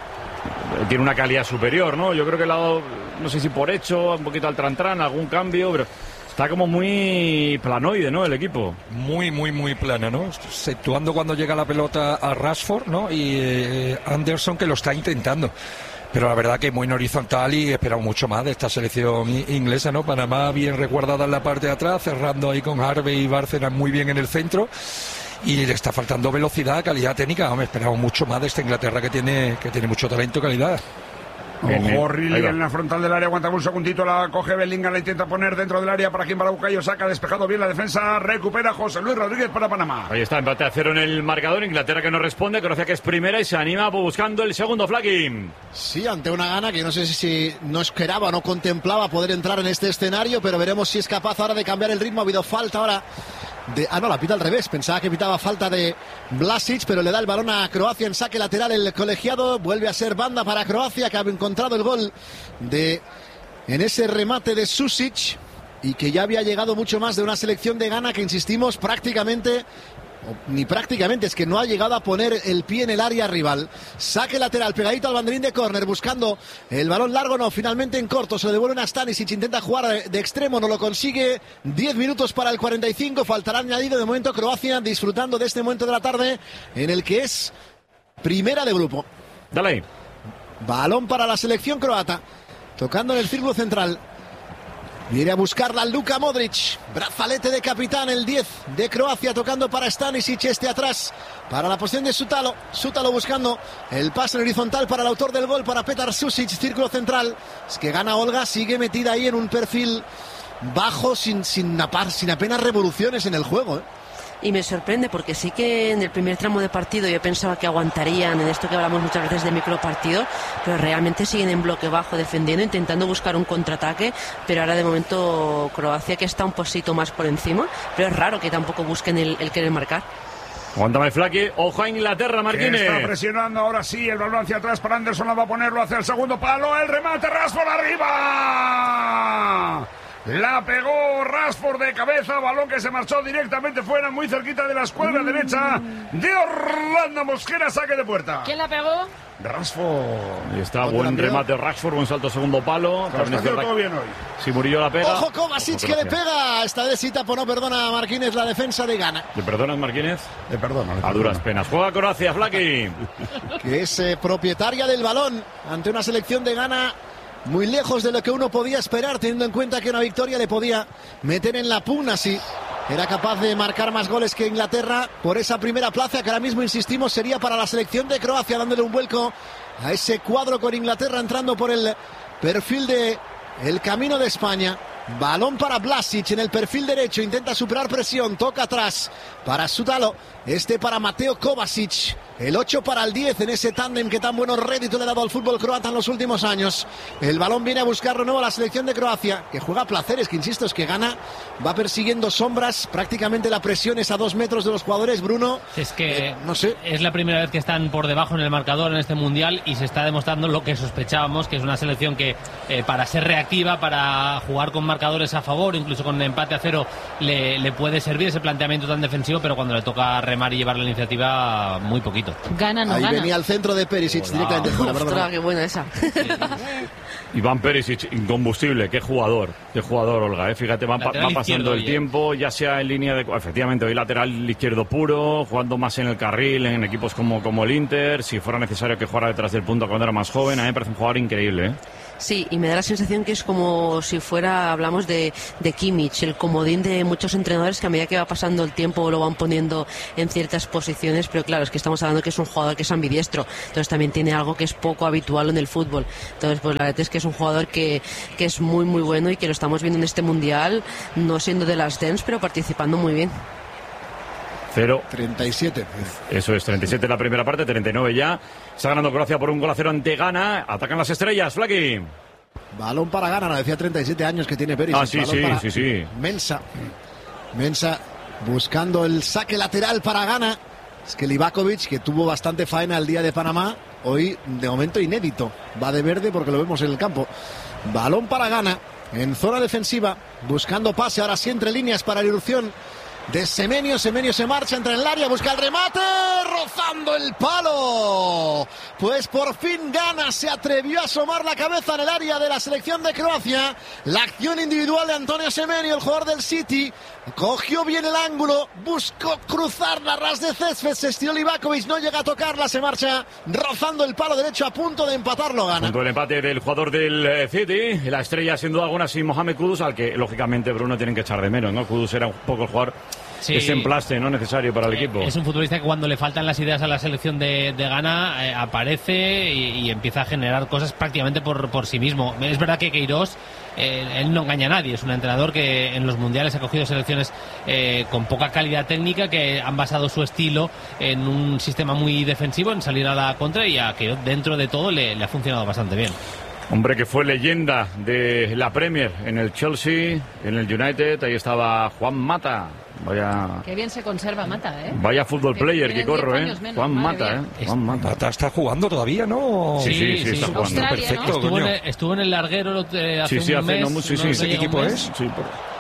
tiene una calidad superior, ¿no? Yo creo que le ha dado, no sé si por hecho, un poquito al tran-tran, algún cambio, pero está como muy planoide, ¿no? El equipo. Muy plana, ¿no? Exceptuando cuando llega la pelota a Rashford, ¿no? Y Anderson, que lo está intentando. Pero la verdad que muy en horizontal, y esperamos mucho más de esta selección inglesa, ¿no? Panamá bien resguardada en la parte de atrás, cerrando ahí con Harvey y Bárcenas muy bien en el centro. Y le está faltando velocidad, calidad técnica. Hombre, esperamos mucho más de esta Inglaterra que tiene mucho talento y calidad. Ojo, Riley en la frontal del área, aguanta un segundito, la coge Bellingham, la intenta poner dentro del área, para quien, para Bukayo Saka, despejado bien la defensa, recupera José Luis Rodríguez para Panamá. Ahí está, empate a 0 en el marcador, Inglaterra que no responde, Croacia que es primera y se anima buscando el segundo, Flaky. Sí, ante una Ghana que no sé si no esperaba, no contemplaba poder entrar en este escenario, pero veremos si es capaz ahora de cambiar el ritmo. Ha habido falta ahora no, la pita al revés, pensaba que pitaba falta de Vlasic, pero le da el balón a Croacia en saque lateral el colegiado, vuelve a ser banda para Croacia, que ha encontrado el gol en ese remate de Susic, y que ya había llegado mucho más de una selección de Ghana que, insistimos, es que no ha llegado a poner el pie en el área rival. Saque lateral, pegadito al banderín de córner, buscando el balón largo, no, finalmente en corto, se lo devuelven a Stanisic, intenta jugar de extremo, no lo consigue. 10 minutos para el 45, faltará añadido. De momento Croacia disfrutando de este momento de la tarde en el que es primera de grupo. Dale. Balón para la selección croata, tocando en el círculo central. Viene a buscarla Luka Modric, brazalete de capitán, el 10 de Croacia, tocando para Stanisic, atrás para la posición de Sutalo buscando el pase en horizontal para el autor del gol, para Petar Susic, círculo central. Es que gana Olga, sigue metida ahí en un perfil bajo, sin apenas revoluciones en el juego, Y me sorprende porque sí que en el primer tramo de partido yo pensaba que aguantarían en esto que hablamos muchas veces de micropartidos, pero realmente siguen en bloque bajo defendiendo, intentando buscar un contraataque, pero ahora de momento Croacia que está un poquito más por encima, pero es raro que tampoco busquen el querer marcar. Aguántame, Flaky. Ojo a Inglaterra, Marquines. Está presionando ahora sí, el balón hacia atrás para Anderson, la va a ponerlo hacia el segundo palo, el remate, Rashford arriba. La pegó Rashford de cabeza, balón que se marchó directamente fuera, muy cerquita de la escuadra derecha de Orlando Mosquera, saque de puerta. ¿Quién la pegó? Rashford. Y está, buen remate Rashford, buen salto segundo palo. Está haciendo todo bien hoy. Si Murillo la pega. Ojo Kovacic que le pega. Esta vez sí tapó, no perdona a Marquínez la defensa de Ghana. ¿Le perdonas, Marquínez? Le perdono. A duras penas. Juega Croacia, Flaky. Que es propietaria del balón ante una selección de Ghana muy lejos de lo que uno podía esperar, teniendo en cuenta que una victoria le podía meter en la pugna si era capaz de marcar más goles que Inglaterra por esa primera plaza, que ahora mismo, insistimos, sería para la selección de Croacia, dándole un vuelco a ese cuadro con Inglaterra entrando por el perfil de el camino de España. Balón para Vlasic en el perfil derecho, intenta superar presión, toca atrás para Sutalo, para Mateo Kovacic, el 8 para el 10 en ese tándem que tan buenos réditos le ha dado al fútbol croata en los últimos años. El balón viene a buscar de nuevo la selección de Croacia, que juega a placeres, que insisto, es que gana, va persiguiendo sombras, prácticamente la presión es a 2 metros de los jugadores, Bruno. Es que no sé. Es la primera vez que están por debajo en el marcador en este Mundial y se está demostrando lo que sospechábamos, que es una selección que para ser reactiva, para jugar con marcadores a favor, incluso con empate a 0, le puede servir ese planteamiento tan defensivo, pero cuando le toca remar y llevar la iniciativa, muy poquito. Ahí venía al centro de Perisic directamente fuera. Ostras, qué buena esa. Iván Perisic, incombustible, qué jugador, Olga, Fíjate, va pasando el tiempo, ya sea en línea de... Efectivamente, hoy lateral izquierdo puro, jugando más en el carril, en equipos como el Inter, si fuera necesario que jugara detrás del punto cuando era más joven. A mí me parece un jugador increíble, Sí, y me da la sensación que es como si fuera, hablamos de Kimmich, el comodín de muchos entrenadores que a medida que va pasando el tiempo lo van poniendo en ciertas posiciones, pero claro, es que estamos hablando que es un jugador que es ambidiestro, entonces también tiene algo que es poco habitual en el fútbol. Entonces, pues la verdad es que es un jugador que es muy muy bueno y que lo estamos viendo en este Mundial, no siendo de las Dens, pero participando muy bien. 37. Eso es, 37 la primera parte, 39 ya. Está ganando Croacia por 1-0 ante Ghana. Atacan las estrellas, Flaki. Balón para Ghana, no decía 37 años que tiene Perisic. Sí. Mensa buscando el saque lateral para Ghana. Es que Livakovic, que tuvo bastante faena el día de Panamá, hoy de momento inédito. Va de verde porque lo vemos en el campo. Balón para Ghana en zona defensiva, buscando pase, ahora sí entre líneas para la irrupción de Semenyo. Semenyo se marcha, entra en el área, busca el remate, rozando el palo. Pues por fin Ghana se atrevió a asomar la cabeza en el área de la selección de Croacia. La acción individual de Antonio Semenyo, el jugador del City, cogió bien el ángulo, buscó cruzar la ras de césped, se estiró Livakovic, no llega a tocarla, se marcha rozando el palo derecho, a punto de empatarlo Ghana. Punto del empate del jugador del City, la estrella sin duda alguna, sin Mohamed Kudus, al que lógicamente Bruno tienen que echar de menos, ¿no? Kudus era un poco el jugador ese emplaste, ¿no?, necesario para el equipo. Es un futbolista que cuando le faltan las ideas a la selección de Ghana aparece y empieza a generar cosas prácticamente por sí mismo. Es verdad que Queiroz, él no engaña a nadie, es un entrenador que en los mundiales ha cogido selecciones con poca calidad técnica, que han basado su estilo en un sistema muy defensivo, en salir a la contra, y a Queiroz dentro de todo le ha funcionado bastante bien. Hombre que fue leyenda de la Premier en el Chelsea, en el United, ahí estaba Juan Mata. Vaya... Qué bien se conserva Mata, Vaya fútbol player que corro, Juan Mata, Juan Mata está jugando todavía, ¿no? Sí, está jugando. Australia, perfecto, ¿no? Estuvo en el larguero hace un mes. ¿Qué equipo es? Sí,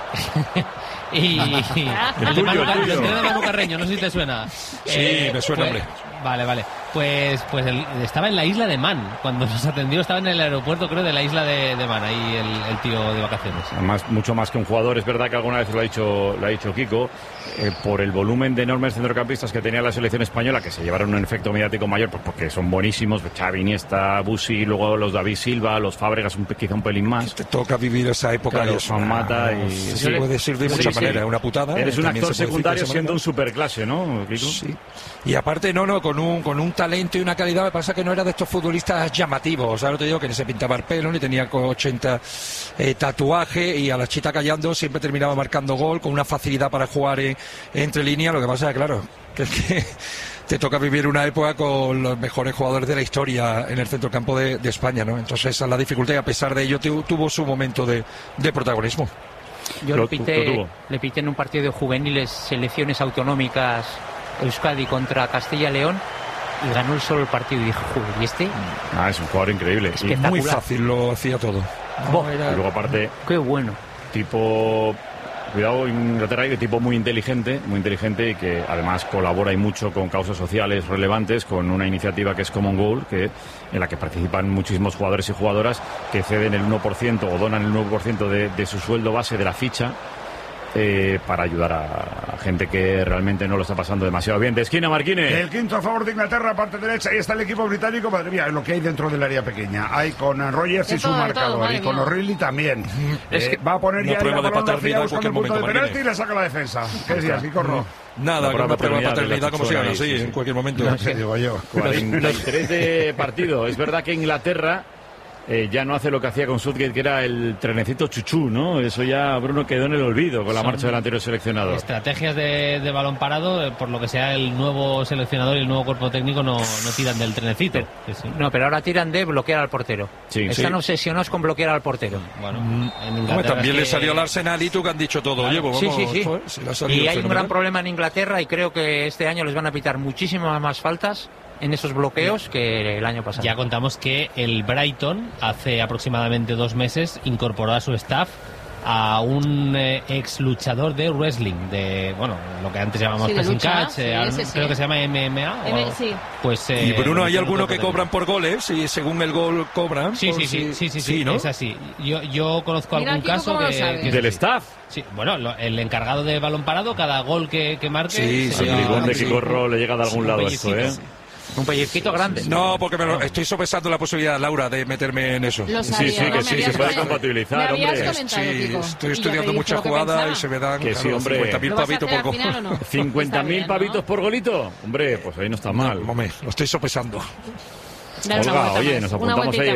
y el de Manu Carreño, no sé si te suena. Sí, me suena, hombre. Vale. Pues él estaba en la isla de Man. Cuando nos atendió estaba en el aeropuerto, creo, de la isla de Man. Ahí el tío de vacaciones. Además, mucho más que un jugador. Es verdad que alguna vez lo ha dicho Kiko, por el volumen de enormes centrocampistas que tenía la selección española, que se llevaron un efecto mediático mayor, pues porque son buenísimos. Xavi, Iniesta, Busi, luego los David Silva, los Fábregas, quizá un pelín más. Te toca vivir esa época. Claro, Juan Mata y... Sí, puede ser de muchas maneras, una putada. Eres un actor secundario siendo un superclase, ¿no, Kiko? Sí. Y aparte, con un talento y una calidad, me pasa que no era de estos futbolistas llamativos. O sea, no te digo que ni se pintaba el pelo, ni tenía 80 tatuajes, y a la chita callando siempre terminaba marcando gol, con una facilidad para jugar entre líneas. Lo que pasa es, claro, que es que te toca vivir una época con los mejores jugadores de la historia en el centrocampo de España, ¿no? Entonces esa es la dificultad, y a pesar de ello tuvo su momento de protagonismo. Yo le pité en un partido de juveniles, selecciones autonómicas, Euskadi contra Castilla y León, y ganó el solo el partido, y dije, joder, ¿y este? Es un jugador increíble. Y muy fácil, lo hacía todo. Y luego aparte... Qué bueno. Tipo... Cuidado, Inglaterra, hay de tipo muy inteligente y que además colabora y mucho con causas sociales relevantes, con una iniciativa que es Common Goal, en la que participan muchísimos jugadores y jugadoras que ceden el 1% o donan el 1% de su sueldo base de la ficha, para ayudar a gente que realmente no lo está pasando demasiado bien. De esquina, Marquines. El quinto a favor de Inglaterra, parte derecha. Ahí está el equipo británico. Madre mía, lo que hay dentro del área pequeña. Hay con Rogers y su marcador. Y con O'Reilly también. Va a poner ya el balón vacío buscando el punto de penalti y le saca la defensa. ¿Qué decías, Kiko? Nada, con una prueba de paternidad como si gana, sí, en cualquier momento. Digo yo. 43 de partido. Es verdad que Inglaterra ya no hace lo que hacía con Southgate, que era el trenecito chuchú, ¿no? Eso ya, Bruno, quedó en el olvido con la marcha del anterior seleccionador. Estrategias de balón parado, por lo que sea el nuevo seleccionador y el nuevo cuerpo técnico no tiran del trenecito. No, pero ahora tiran de bloquear al portero. Están obsesionados con bloquear al portero. Bueno, también le salió al Arsenal y tú que han dicho todo. Claro. Y hay un gran problema en Inglaterra y creo que este año les van a pitar muchísimas más faltas en esos bloqueos que el año pasado. Ya contamos que el Brighton hace aproximadamente 2 meses incorporó a su staff a un ex luchador de wrestling, de lo que antes llamamos pressing catch, creo que se llama MMA. Pues, y Bruno, ¿hay alguno que cobran por goles y según el gol cobran? Sí, ¿no? Es así. Yo conozco algún caso del staff. Sí, bueno, el encargado de balón parado, cada gol que marque. Al bribón de Kiko Ro le llega de algún lado esto, Un pellizquito grande. No, porque estoy sopesando la posibilidad, Laura, de meterme en eso. Sí, se puede compatibilizar, hombre. Sí, estoy estudiando muchas jugadas y se me dan que sí, hombre. 50.000 pavitos por gol. No? 50.000 pavitos por golito. Hombre, pues ahí no está mal. Lo estoy sopesando. Olga, oye, nos apuntamos ahí,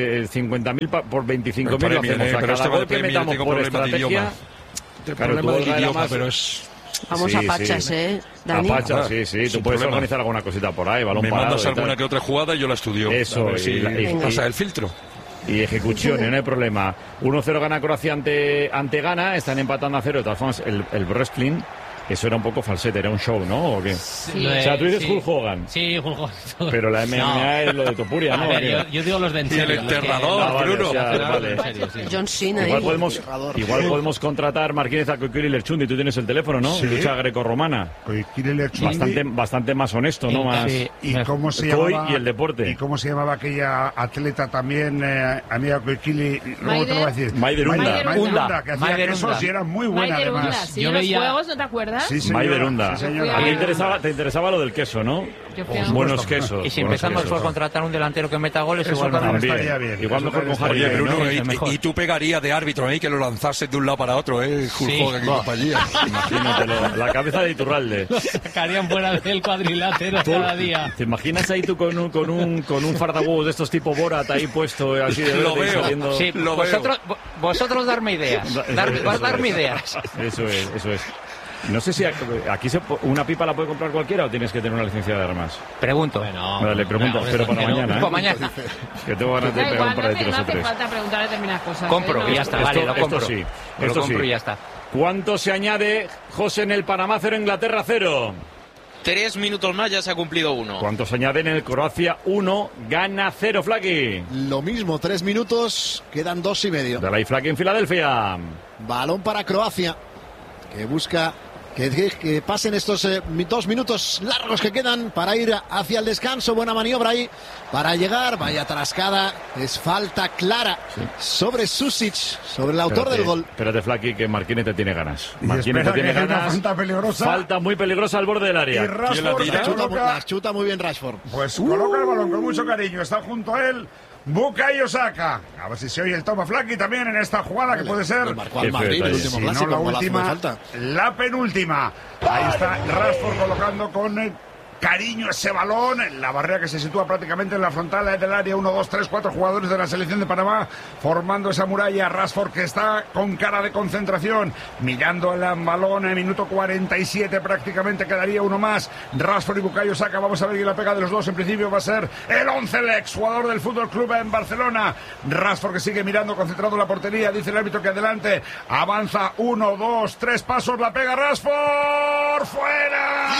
50.000 por 25.000 lo hacemos. A cada gol que metamos por estrategia. Claro, tú, Olga, pero es... Vamos a Pachas, Dani. A Pachas, sí. Tú puedes organizar alguna cosita por ahí, balón parado. Me mandas alguna que otra jugada y yo la estudio. Eso, y pasa el filtro. Y ejecución, no hay problema. 1-0 gana Croacia ante Ghana, están empatando a 0. De todas formas, el wrestling, eso era un poco falsete, era un show, ¿no? ¿O qué? Sí. O sea, tú dices Hulk Hogan. Sí, Hulk Hogan. Pero la MMA es lo de Topuria, ¿no? Yo digo los de y el enterrador, Bruno. Vale. John Cena. Igual podemos contratar Marquínez a Koikiri Lerchundi. Tú tienes el teléfono, ¿no? Sí. Lucha grecorromana. Koikiri Lerchundi. Bastante más honesto, ¿no? Más. ¿Y cómo se llamaba? Y el deporte. ¿Y cómo se llamaba aquella atleta también, amiga Koikiri? Luego te lo voy a decir. Maider Unda. Que hacía quesos y era muy buena, además. Yo veía los juegos, ¿no te acuerdas? Sí, Maider Unda. Sí, a ti te interesaba lo del queso, ¿no? Buenos quesos. Y si empezamos por contratar un delantero que meta goles, igual estaría bien. Igual mejor con Javier. Oye, Bruno, y tú pegarías de árbitro ahí que lo lanzases de un lado para otro, Hulk Hogan y compañía. Imagínatelo, la cabeza de Iturralde. Sacarían fuera del cuadrilátero cada día. ¿Te imaginas ahí tú con un fardahuevos de estos tipo Borat ahí puesto así de lo veo. Saliendo... Sí, vosotros darme ideas. Darme ideas. Eso es. No sé si aquí una pipa la puede comprar cualquiera o tienes que tener una licencia de armas. Pregunto. Vale, pregunto, pero para mañana. Para mañana. Que tengo ganas de pegar un par de tiros o tres. No hace falta preguntar determinadas cosas. Compro y ya está, vale, lo compro. Esto sí. Y ya está. ¿Cuánto se añade, José, en el Panamá 0, Inglaterra 0? 3 minutos más, ya se ha cumplido 1. ¿Cuánto se añade en el Croacia 1, Ghana 0, Flaki? Lo mismo, 3 minutos, quedan 2,5. Dalai Flaki en Filadelfia. Balón para Croacia, que busca que pasen estos 2 minutos largos que quedan para ir hacia el descanso. Buena maniobra ahí para llegar. Vaya trascada, es falta clara sobre Susic, sobre el autor del gol. Espérate, Flaki, que Marquínez te tiene ganas. Marquínez te tiene ganas. Falta peligrosa. Falta muy peligrosa al borde del área. Y Rashford la chuta muy bien Rashford. Pues coloca el balón con mucho cariño. Está junto a él Bukayo Saka. A ver si se oye el toma Flaki también en esta jugada que puede ser. Marcó al Madrid el último clásico, no la última, la penúltima. Ahí está Rashford colocando con cariño ese balón, la barrera que se sitúa prácticamente en la frontal del área. 1, 2, 3, 4 jugadores de la selección de Panamá formando esa muralla. Rashford, que está con cara de concentración, mirando el balón. En minuto 47 prácticamente quedaría uno más. Rashford y Bukayo Saka. Vamos a ver quién la pega de los dos. En principio va a ser el 11, el exjugador del Fútbol Club en Barcelona. Rashford, que sigue mirando concentrado la portería. Dice el árbitro que adelante. Avanza 1, 2, 3 pasos. La pega Rashford. ¡Fuera!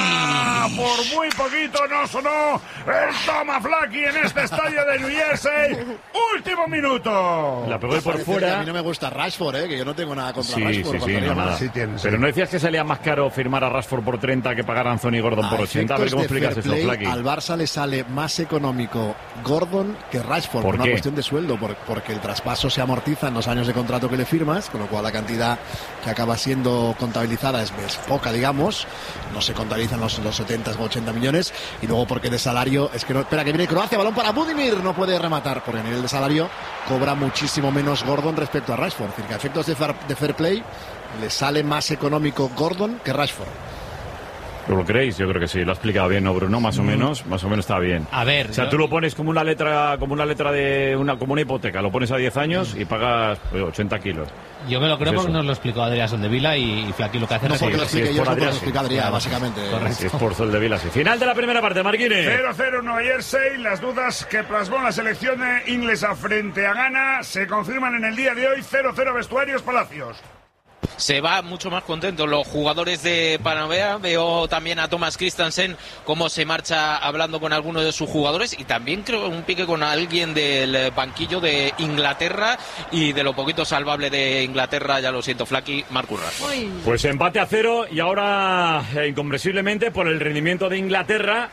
Por muy poquito no sonó el toma Flaki en este estadio de New Jersey. Último minuto. La pegó por fuera. A mí no me gusta Rashford, que yo no tengo nada contra Rashford. Sí, no, nada. Pero no decías que salía más caro firmar a Rashford por 30 que pagar a Anthony Gordon por 80. A ver cómo explicas eso, Flaki. Al Barça le sale más económico Gordon que Rashford por una cuestión de sueldo, porque el traspaso se amortiza en los años de contrato que le firmas, con lo cual la cantidad que acaba siendo contabilizada es poca, digamos. No se contabilizan los 70 o 80 millones, y luego porque de salario es que no. Espera, que viene Croacia, balón para Budimir, no puede rematar porque a nivel de salario cobra muchísimo menos Gordon respecto a Rashford. Es decir, que a efectos de fair play le sale más económico Gordon que Rashford. ¿Lo creéis? Yo creo que sí, lo ha explicado bien, ¿no, Bruno? Más o menos está bien. A ver... O sea, tú lo pones como una letra de como una hipoteca, lo pones a 10 años y pagas 80 kilos. Yo me lo creo porque nos lo explicó Adrián Soldevila y Flaky lo que hace... No porque lo explique yo, porque lo explica Adrián, básicamente. Si es por Soldevila, sí. Final de la primera parte, Marquines. 0-0 Nueva Jersey. Las dudas que plasmó la selección inglesa frente a Ghana se confirman en el día de hoy. 0-0 vestuarios Palacios. Se va mucho más contento los jugadores de Panamá. Veo también a Thomas Christensen cómo se marcha hablando con algunos de sus jugadores y también creo un pique con alguien del banquillo de Inglaterra y de lo poquito salvable de Inglaterra, ya lo siento, Flaky, Marcus Rashford. Pues empate a 0 y ahora incomprensiblemente por el rendimiento de Inglaterra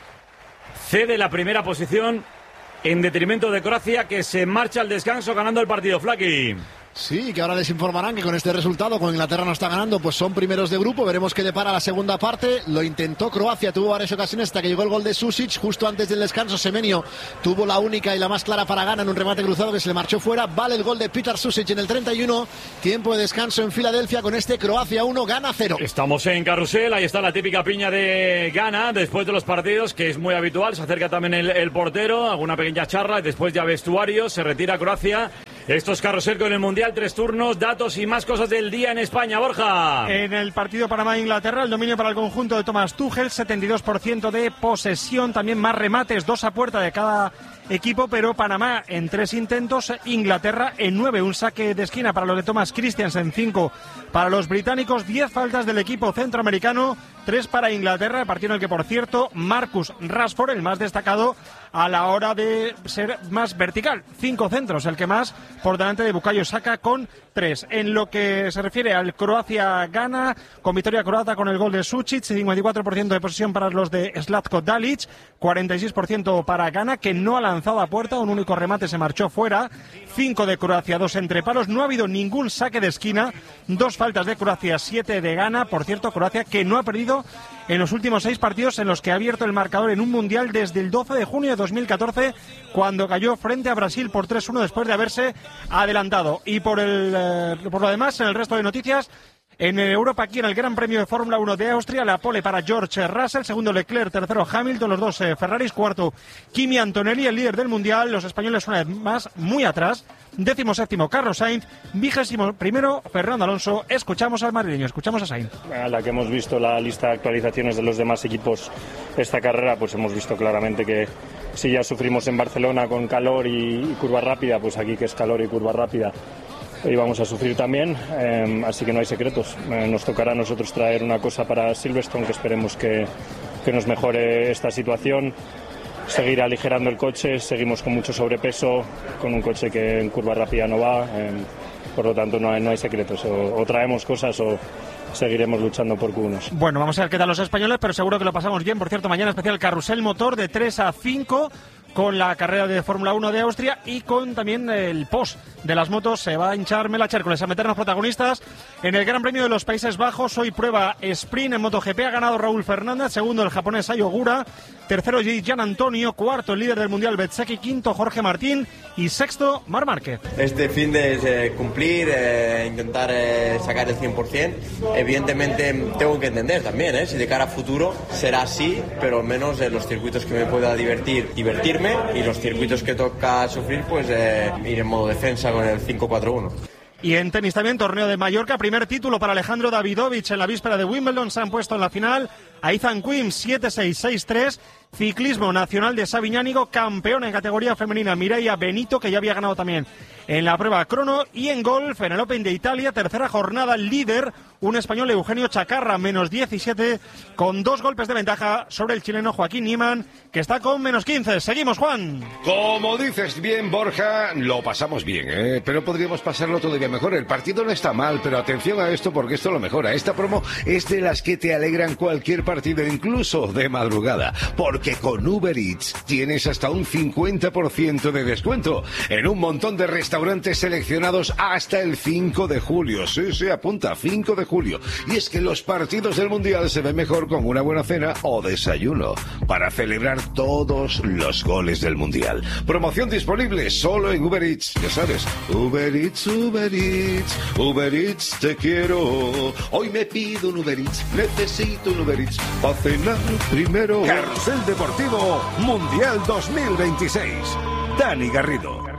cede la primera posición en detrimento de Croacia, que se marcha al descanso ganando el partido. Flaky. Sí, que ahora les informarán que con este resultado, con Inglaterra no está ganando, pues son primeros de grupo. Veremos qué depara la segunda parte. Lo intentó Croacia, tuvo varias ocasiones hasta que llegó el gol de Susic. Justo antes del descanso, Semenyo tuvo la única y la más clara para Ghana en un remate cruzado que se le marchó fuera. Vale el gol de Petar Susic en el 31. Tiempo de descanso en Filadelfia con este Croacia 1, Ghana 0. Estamos en Carrusel, ahí está la típica piña de Ghana después de los partidos, que es muy habitual. Se acerca también el portero, alguna pequeña charla y después ya vestuario. Se retira Croacia. Esto es Carrusel con el Mundial, 3 turnos, datos y más cosas del día en España. Borja. En el partido Panamá-Inglaterra, el dominio para el conjunto de Thomas Tuchel, 72% de posesión, también más remates, 2 a puerta de cada equipo, pero Panamá en 3 intentos, Inglaterra en 9, un saque de esquina para los de Thomas Christensen, 5 para los británicos, 10 faltas del equipo centroamericano, 3 para Inglaterra, partido en el que, por cierto, Marcus Rashford, el más destacado a la hora de ser más vertical, 5 centros, el que más, por delante de Bukayo Saka con 3. En lo que se refiere al Croacia-Ghana, con victoria croata con el gol de Sucic, 54% de posesión para los de Zlatko Dalic, 46% para Ghana, que no ha lanzado a puerta, un único remate se marchó fuera, 5 de Croacia, 2 entre palos, no ha habido ningún saque de esquina, 2 faltas de Croacia, 7 de Ghana. Por cierto, Croacia que no ha perdido en los últimos 6 partidos en los que ha abierto el marcador en un mundial desde el 12 de junio de 2014, cuando cayó frente a Brasil por 3-1 después de haberse adelantado. Y por lo demás, en el resto de noticias, en Europa, aquí en el Gran Premio de Fórmula 1 de Austria, la pole para George Russell, segundo Leclerc, tercero Hamilton, los dos Ferraris, cuarto Kimi Antonelli, el líder del Mundial, los españoles una vez más muy atrás, 17º Carlos Sainz, 21º Fernando Alonso. Escuchamos al madrileño, escuchamos a Sainz. A la que hemos visto la lista de actualizaciones de los demás equipos esta carrera, pues hemos visto claramente que si ya sufrimos en Barcelona con calor y curva rápida, pues aquí que es calor y curva rápida y vamos a sufrir también, así que no hay secretos. Nos tocará a nosotros traer una cosa para Silverstone que esperemos que nos mejore esta situación, seguir aligerando el coche. Seguimos con mucho sobrepeso, con un coche que en curva rápida no va, por lo tanto no hay secretos, o traemos cosas o seguiremos luchando por Q1. Bueno, vamos a ver qué tal los españoles, pero seguro que lo pasamos bien. Por cierto, mañana especial Carrusel Motor de 3 a 5 con la carrera de Fórmula 1 de Austria y con también el post de las motos. Se va a hinchar Mela Chércoles a meternos protagonistas en el Gran Premio de los Países Bajos. Hoy prueba sprint en MotoGP, ha ganado Raúl Fernández, segundo el japonés Ai Ogura, tercero Gian Antonio, cuarto el líder del Mundial Bezzecchi, quinto Jorge Martín y sexto Marc Márquez. Este fin de cumplir, intentar sacar el 100%. Evidentemente tengo que entender también, si de cara a futuro será así, pero al menos en los circuitos que me pueda divertirme, y los circuitos que toca sufrir, pues ir en modo defensa con el 5-4-1. Y en tenis también, torneo de Mallorca, primer título para Alejandro Davidovich en la víspera de Wimbledon. Se han puesto en la final a Ethan Quinn, 7-6, 6-3. Ciclismo nacional de Sabiñánigo, campeón en categoría femenina Mireia Benito, que ya había ganado también en la prueba crono. Y en golf, en el Open de Italia, tercera jornada, líder un español, Eugenio Chacarra, menos 17, con 2 golpes de ventaja sobre el chileno Joaquín Niemann, que está con menos 15. Seguimos, Juan. Como dices bien, Borja, lo pasamos bien, pero podríamos pasarlo todavía mejor. El partido no está mal, pero atención a esto porque esto lo mejora. Esta promo es de las que te alegran cualquier partido, incluso de madrugada, porque con Uber Eats tienes hasta un 50% de descuento en un montón de restaurantes seleccionados hasta el 5 de julio. Sí, apunta, 5 de julio. Y es que los partidos del Mundial se ven mejor con una buena cena o desayuno para celebrar todos los goles del Mundial. Promoción disponible solo en Uber Eats. Ya sabes, Uber Eats, Uber Eats, Uber Eats, te quiero. Hoy me pido un Uber Eats, necesito un Uber Eats. A cenar primero. Carrusel Deportivo Mundial 2026. Dani Garrido.